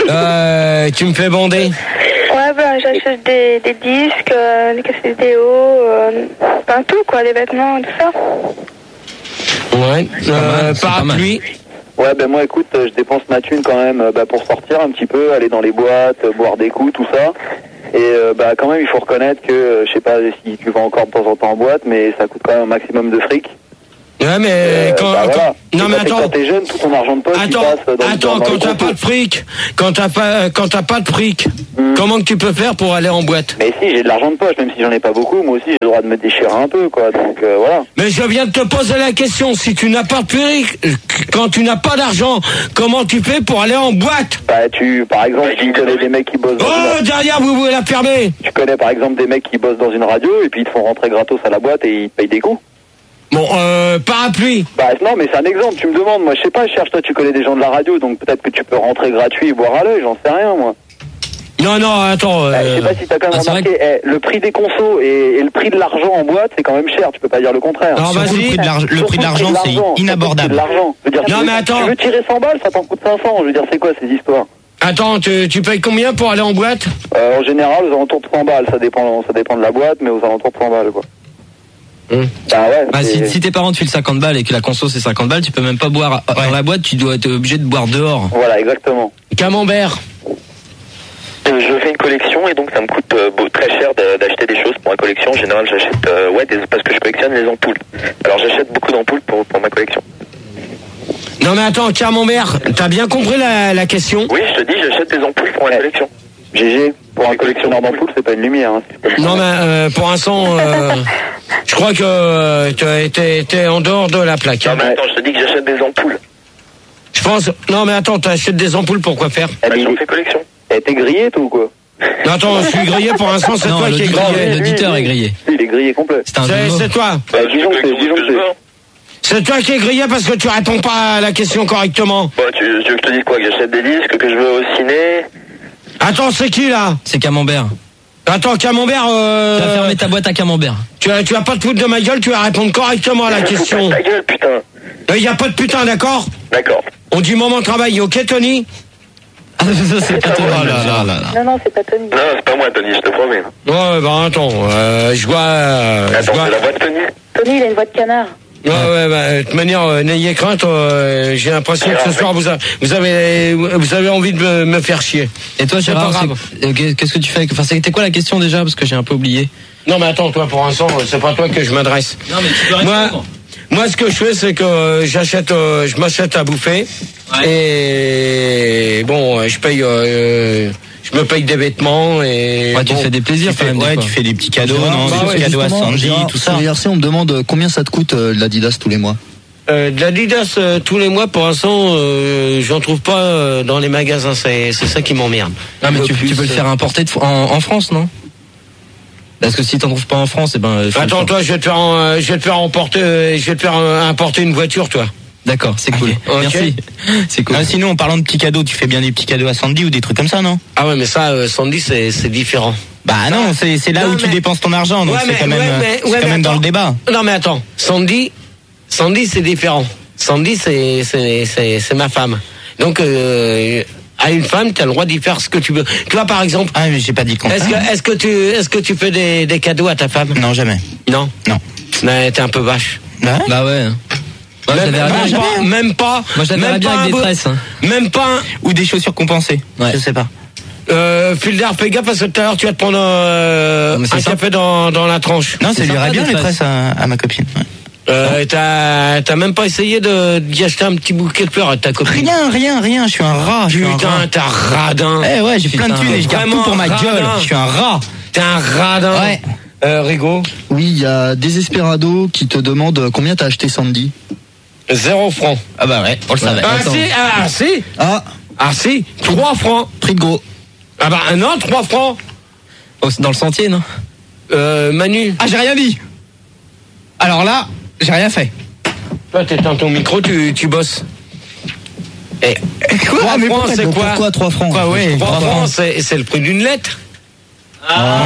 euh, tu me fais bander. Ouais, ben j'achète des, des disques, euh, des cassettes vidéo, euh, ben tout quoi, des vêtements, tout ça. Ouais. Euh, parapluie. Ouais, ben moi, écoute, je dépense ma thune quand même bah, pour sortir un petit peu, aller dans les boîtes, boire des coups, tout ça. Et euh, bah quand même, il faut reconnaître que, euh, je sais pas si tu vas encore de temps en temps en boîte, mais ça coûte quand même un maximum de fric. Ouais, mais euh, quand, bah, voilà. quand... non, mais attends. Quand t'es jeune, tout ton argent de poche, attends, il passe dans, attends, dans, dans quand t'as pas de fric, quand t'as pas, quand t'as pas de fric, hmm. comment que tu peux faire pour aller en boîte? Mais si, j'ai de l'argent de poche, même si j'en ai pas beaucoup, moi aussi j'ai le droit de me déchirer un peu, quoi. Donc euh, voilà. Mais je viens de te poser la question. Si tu n'as pas de fric, quand tu n'as pas d'argent, comment tu fais pour aller en boîte? Bah tu, par exemple, tu connais des mecs qui bossent. Dans oh, une... derrière, vous pouvez la fermer. Tu connais par exemple des mecs qui bossent dans une radio et puis ils te font rentrer gratos à la boîte et ils te payent des coups. Bon, euh, parapluie. Bah non, mais c'est un exemple, tu me demandes. Moi, je sais pas, je cherche, toi, tu connais des gens de la radio, donc peut-être que tu peux rentrer gratuit et boire à l'œil, j'en sais rien, moi. Non, non, attends. Euh... Bah, je sais pas si t'as quand même ah, remarqué, que... eh, le prix des consos et, et le prix de l'argent en boîte, c'est quand même cher, tu peux pas dire le contraire. Non, vas-y. Le prix de l'argent, le prix de l'argent, c'est inabordable. L'argent. Je veux dire, non, tu mais veux, attends. Tu veux tirer cent balles, ça t'en coûte cinq cents, je veux dire, c'est quoi ces histoires? Attends, tu, tu payes combien pour aller en boîte? euh, En général, aux alentours de cent balles, ça dépend, ça dépend de la boîte, mais aux alentours de cent balles, quoi. Mmh. Bah ouais, bah si, si tes parents te filent cinquante balles et que la conso c'est cinquante balles, tu peux même pas boire ouais. dans la boîte, tu dois être obligé de boire dehors. Voilà, exactement. Camembert. Euh, je fais une collection et donc ça me coûte euh, beau, très cher d'acheter des choses pour ma collection. En général, j'achète euh, ouais, des, parce que je collectionne les ampoules. Alors j'achète beaucoup d'ampoules pour, pour ma collection. Non mais attends, Camembert, t'as bien compris la, la question? Oui, je te dis, j'achète des ampoules pour ma collection. G G, pour un collectionneur d'ampoules, c'est pas une lumière. Hein, non mais euh, pour l'instant, euh, je crois que euh, t'es, t'es en dehors de la plaque. Non mais attends, je te dis que j'achète des ampoules. Je pense... Non mais attends, t'achètes des ampoules pour quoi faire? Bah, j'en fais collection. Eh, t'es grillé toi ou quoi? Non, attends, je suis grillé pour l'instant, c'est non, toi qui es grillé. L'auditeur est grillé. Il est grillé complet. C'est, c'est toi. Bah, disons que c'est, disons que c'est. C'est toi qui es grillé parce que tu réponds pas à la question correctement. Bah, tu, tu veux que je te dise quoi? Que j'achète des disques, que je vais au ciné? Attends, c'est qui là? C'est Camembert. Attends, Camembert, euh... Tu vas fermer ta boîte à Camembert. Tu as, tu as pas de foutre de ma gueule, tu vas répondre correctement à la question. Ta gueule, putain. Il y a pas de putain, d'accord? D'accord. On dit moment de travail, ok Tony? Ah, ça, c'est pas Tony. Oh là là là. Non, non, c'est pas Tony. Non, c'est pas moi Tony, je te promets. Ouais, bah attends, euh, je vois... Euh, attends, vois... c'est la voix de Tony. Tony, il a une voix de canard. Ouais, ouais, bah, de toute manière, euh, n'ayez crainte, euh, j'ai l'impression que ce soir, vous, a, vous, avez, vous avez envie de me, me faire chier. Et toi, Gérard, qu'est-ce que tu fais? Enfin, c'était quoi la question déjà? Parce que j'ai un peu oublié. Non, mais attends, toi, pour l'instant, c'est pas toi que je m'adresse. Non, mais tu peux répondre. Moi, moi, ce que je fais, c'est que euh, j'achète, euh, je m'achète à bouffer. Ouais. Et bon, je paye... Euh, je me paye des vêtements et... Ouais, tu bon, fais des plaisirs tu fais, quand même. Ouais, tu fais des petits cadeaux, Gérard, non, bah des ouais, petits cadeaux à Sandy, Gérard, tout ça. Sur l'I R C, on me demande combien ça te coûte euh, l'Adidas tous les mois. Euh, de l'Adidas euh, tous les mois, pour l'instant, euh, j'en trouve pas euh, dans les magasins. C'est, c'est ça qui m'emmerde. Non, mais tu, plus, tu peux le faire importer de, en, en France, non? Parce que si t'en trouves pas en France, eh ben... Attends, toi, je vais te faire, euh, je vais te faire emporter, euh, je vais te faire euh, importer une voiture, toi. D'accord, c'est cool. Okay. Merci. C'est cool. Ah, sinon, en parlant de petits cadeaux, tu fais bien des petits cadeaux à Sandy ou des trucs comme ça, non? Ah ouais, mais ça, euh, Sandy, c'est, c'est différent. Bah non, c'est, c'est là non, où mais... tu dépenses ton argent, donc ouais, c'est mais, quand même, ouais, mais, c'est ouais, quand même dans le débat. Non mais attends, Sandy, Sandy, c'est différent. Sandy, c'est, c'est, c'est, c'est ma femme. Donc, euh, à une femme, tu as le droit d'y faire ce que tu veux. Toi, par exemple. Ah, mais j'ai pas dit le contraire. Est-ce que, est-ce que tu, est-ce que tu fais des, des cadeaux à ta femme? Non, jamais. Non. Non. Mais t'es un peu vache. Ouais. Bah ouais. Moi, même, même, pas, même pas. Moi, je l'avais bien avec des tresses. Hein. Même pas. Un... Ou des chaussures compensées. Ouais. Je sais pas. Euh, Filder, fais gaffe parce que tout à l'heure tu vas te prendre euh, un ça. café dans, dans la tranche. Non, ça lui irait bien les tresses à, à ma copine. Ouais. Euh, t'as, t'as même pas essayé de, d'y acheter un petit bouquet de fleurs à ta copine? Rien, rien, rien, je suis un rat. Putain, t'es un radin. Eh ouais, j'ai plein de thunes et je garde tout pour ma radin. gueule. Je suis un rat. T'es un radin. Ouais. Euh, Rigo? Oui, il y a Desesperado qui te demande combien t'as acheté Sandy. Zéro franc. Ah bah ouais, on le savait. Ah si, ah si. Ah. Ah si, trois francs. Prix de gros. Ah bah non, trois francs. Oh, c'est dans le sentier, non? Euh, Manu. Ah, j'ai rien dit. Alors là, j'ai rien fait. Toi, t'éteins ton micro, tu, tu bosses. Et quoi? trois ah, mais francs, c'est quoi? Pourquoi trois francs? Quoi, ouais, trois francs, c'est, c'est le prix d'une lettre. Ah.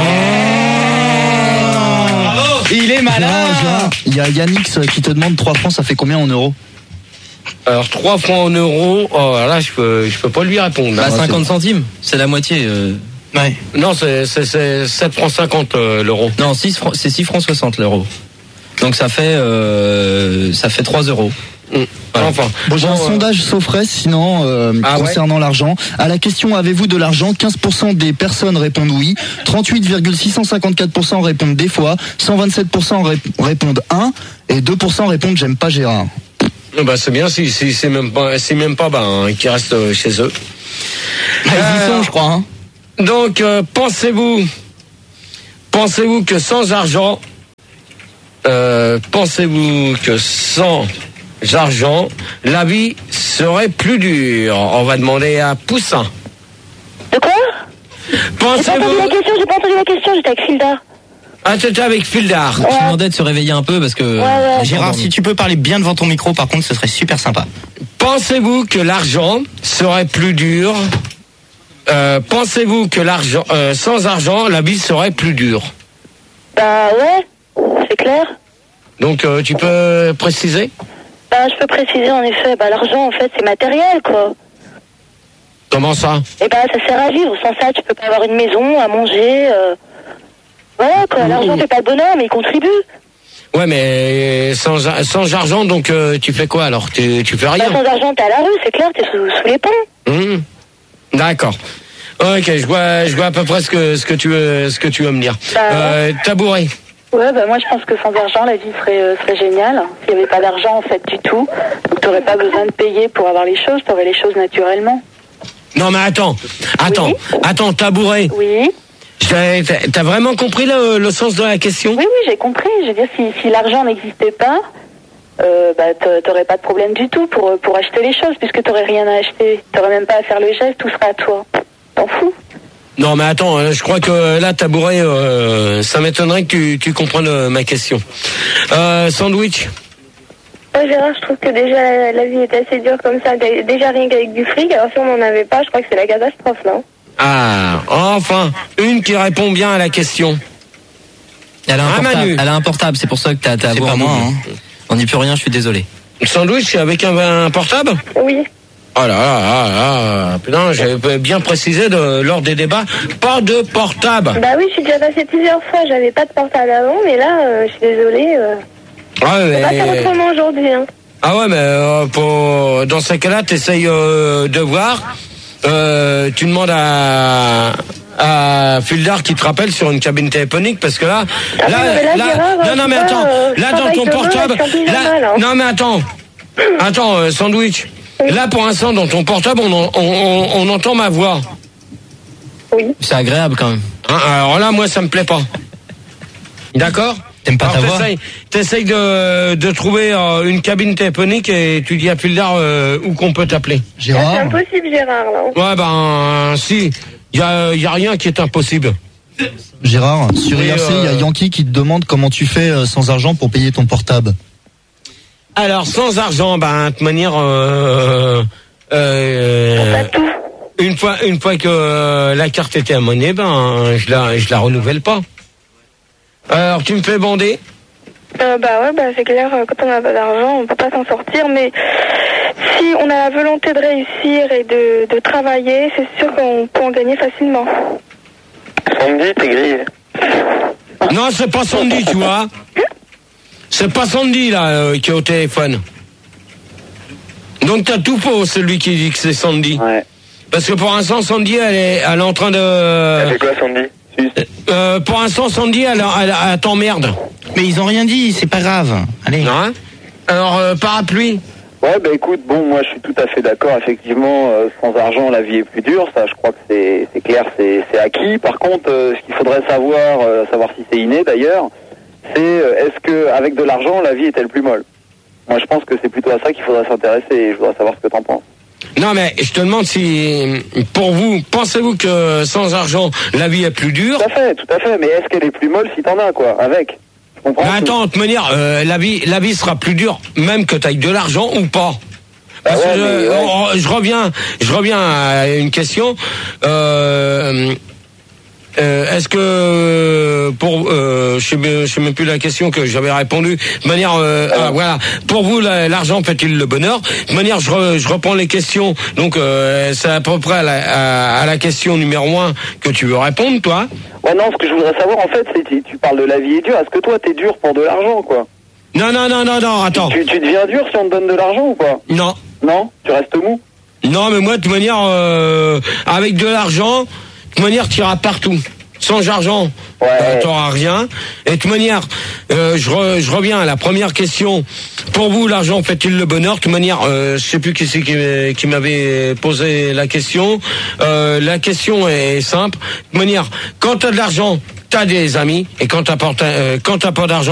Il est malin. Il y a Yannix qui te demande trois francs, ça fait combien en euros? Alors trois francs en euros, oh là je peux, je peux pas lui répondre. Bah, cinquante centimes, c'est la moitié. Euh... Ouais. Non, c'est, c'est, c'est sept francs cinquante euh, l'euro. Non, six francs, c'est six francs soixante l'euro. Donc ça fait, euh, ça fait trois euros. Mm. Voilà. Enfin, bon, j'ai un bon, sondage Sofres sinon euh, ah concernant ouais. l'argent. À la question avez-vous de l'argent, quinze pour cent des personnes répondent oui, trente-huit virgule six cent cinquante-quatre pour cent répondent des fois, cent vingt-sept pour cent rép- répondent un et deux pour cent répondent j'aime pas Gérard. Bah c'est bien si, si c'est même pas c'est même pas ben qui restent chez eux. Bah, ils y sont, je crois. Hein. Donc euh, pensez-vous pensez-vous que sans argent euh, pensez-vous que sans argent la vie serait plus dure? On va demander à Poussin. De quoi? Pensez-vous... J'ai pas entendu la question, j'ai pas entendu la question, j'étais avec Filda. Ah, t'étais avec Fildar. Ouais. Je demandais de se réveiller un peu parce que... Ouais, ouais. Gérard, si tu peux parler bien devant ton micro, par contre, ce serait super sympa. Pensez-vous que l'argent serait plus dur euh, Pensez-vous que l'argent, euh, sans argent, la vie serait plus dure? Bah ouais, c'est clair. Donc, euh, tu peux préciser? Bah je peux préciser en effet, bah l'argent en fait c'est matériel quoi. Comment ça? Et bah ça sert à vivre, sans ça tu peux pas avoir une maison, à manger... Euh... Voilà quoi, l'argent fait pas le bonheur mais il contribue. Ouais mais sans, sans argent donc euh, tu fais quoi alors? Tu, tu fais rien? Bah, sans argent t'es à la rue, c'est clair, t'es sous, sous les ponts. Mmh. D'accord. Ok, je vois, je vois à peu près ce que, ce que tu veux, ce que tu veux me dire. Bah, euh, tabouret. Ouais, bah moi je pense que sans argent la vie serait, euh, serait géniale. S'il n'y avait pas d'argent en fait du tout, donc t'aurais pas besoin de payer pour avoir les choses, t'aurais les choses naturellement. Non mais attends, attends, oui. attends, tabouret. Oui. T'as, t'as vraiment compris le, le sens de la question? Oui, oui, j'ai compris. Je veux dire, si, si l'argent n'existait pas, euh, bah, t'aurais pas de problème du tout pour, pour acheter les choses, puisque t'aurais rien à acheter. T'aurais même pas à faire le geste, tout sera à toi. T'en fous? Non, mais attends, je crois que là, tabouret, euh, ça m'étonnerait que tu, tu comprennes euh, ma question. Euh, sandwich. Ouais, Gérard, je trouve que déjà la, la vie est assez dure comme ça. Déjà rien qu'avec du fric, alors si on n'en avait pas, je crois que c'est la catastrophe, non? Ah, enfin, une qui répond bien à la question. Elle a un ah, portable, Manu. elle a un portable, c'est pour ça que t'as à voir moi. Hein. On n'y peut rien, je suis désolé. Sandwich avec un, un portable? Oui. Oh là là là là, putain, j'avais bien précisé de, lors des débats, pas de portable. Bah oui, je suis déjà passé plusieurs fois, j'avais pas de portable avant, mais là, euh, je suis désolée. Euh... Ah ouais, mais... On va faire autrement aujourd'hui, hein. Ah ouais, mais euh, pour, dans ces cas-là, t'essayes euh, de voir. Euh, tu demandes à à Fildar qui te rappelle sur une cabine téléphonique parce que là, ah là, oui, là, là, Gérard, non non mais pas, attends, euh, là dans ton portable, demain, là, mal, hein. non mais attends, attends euh, sandwich, oui. Là pour l'instant dans ton portable on, on, on, on entend ma voix. Oui. C'est agréable quand même. Hein, alors là moi ça me plaît pas. D'accord? T'aimes pas alors, ta voix? T'essayes, t'essayes de, de trouver euh, une cabine téléphonique et tu dis à Fildar euh, où qu'on peut t'appeler. Gérard. C'est impossible, Gérard, là. Ouais, ben, si. Il y a, y a rien qui est impossible. Gérard, sur Et I R C, il euh... y a Yankee qui te demande comment tu fais euh, sans argent pour payer ton portable. Alors, sans argent, ben, de toute manière, euh, euh, une fois, une fois que euh, la carte était à monnaie, ben, je la, je la renouvelle pas. Alors, tu me fais bander? Euh, bah ouais, bah c'est clair, quand on n'a pas d'argent, on peut pas s'en sortir, mais si on a la volonté de réussir et de, de travailler, c'est sûr qu'on peut en gagner facilement. Sandy, t'es grillé. Non, c'est pas Sandy, tu vois. C'est pas Sandy, là, euh, qui est au téléphone. Donc t'as tout faux, celui qui dit que c'est Sandy. Ouais. Parce que pour l'instant, Sandy, elle est, elle est en train de... Elle fait quoi, Sandy? Euh, pour l'instant, Sandy, elle, elle, elle t'emmerde. Mais ils ont rien dit, c'est pas grave. Allez. Non. Alors, euh, parapluie. Ouais, bah écoute, bon, moi je suis tout à fait d'accord. Effectivement, euh, sans argent, la vie est plus dure. Ça, je crois que c'est, c'est clair, c'est, c'est acquis. Par contre, euh, ce qu'il faudrait savoir, euh, savoir si c'est inné d'ailleurs, c'est euh, est-ce que avec de l'argent, la vie est-elle plus molle? Moi, je pense que c'est plutôt à ça qu'il faudrait s'intéresser. Et je voudrais savoir ce que t'en penses. Non, mais je te demande si, pour vous, pensez-vous que sans argent, la vie est plus dure? Tout à fait, tout à fait. Mais est-ce qu'elle est plus molle si t'en as, quoi, avec? Mais attends, de toute manière, euh, la vie, la vie sera plus dure, même que t'ailles de l'argent ou pas. Parce ah ouais, que je, mais, ouais. on, je reviens, je reviens à une question. Euh, euh, est-ce que pour, euh, je sais, je sais même plus la question que j'avais répondu. De manière, euh, ah, voilà. Pour vous, la, l'argent fait-il le bonheur? De manière, je, re, je reprends les questions. Donc, euh, c'est à peu près à la, à, à la question numéro un que tu veux répondre, toi. Ouais, non, ce que je voudrais savoir, en fait, c'est tu, tu parles de la vie est dure. Est-ce que toi, t'es dur pour de l'argent, quoi? Non, non, non, non, non, attends. Tu, tu deviens dur si on te donne de l'argent ou pas? Non. Non? Tu restes mou? Non, mais moi, de toute manière, euh, avec de l'argent, de toute manière, tu iras partout. Sans argent, ouais. euh, t'auras rien. Et de toute manière, euh, je, re, je reviens à la première question. Pour vous, l'argent fait-il le bonheur? De toute manière, euh, je sais plus qui c'est qui, qui m'avait posé la question. Euh, la question est simple. De toute manière, quand t'as de l'argent, t'as des amis. Et quand t'as pas, euh, quand t'as pas d'argent,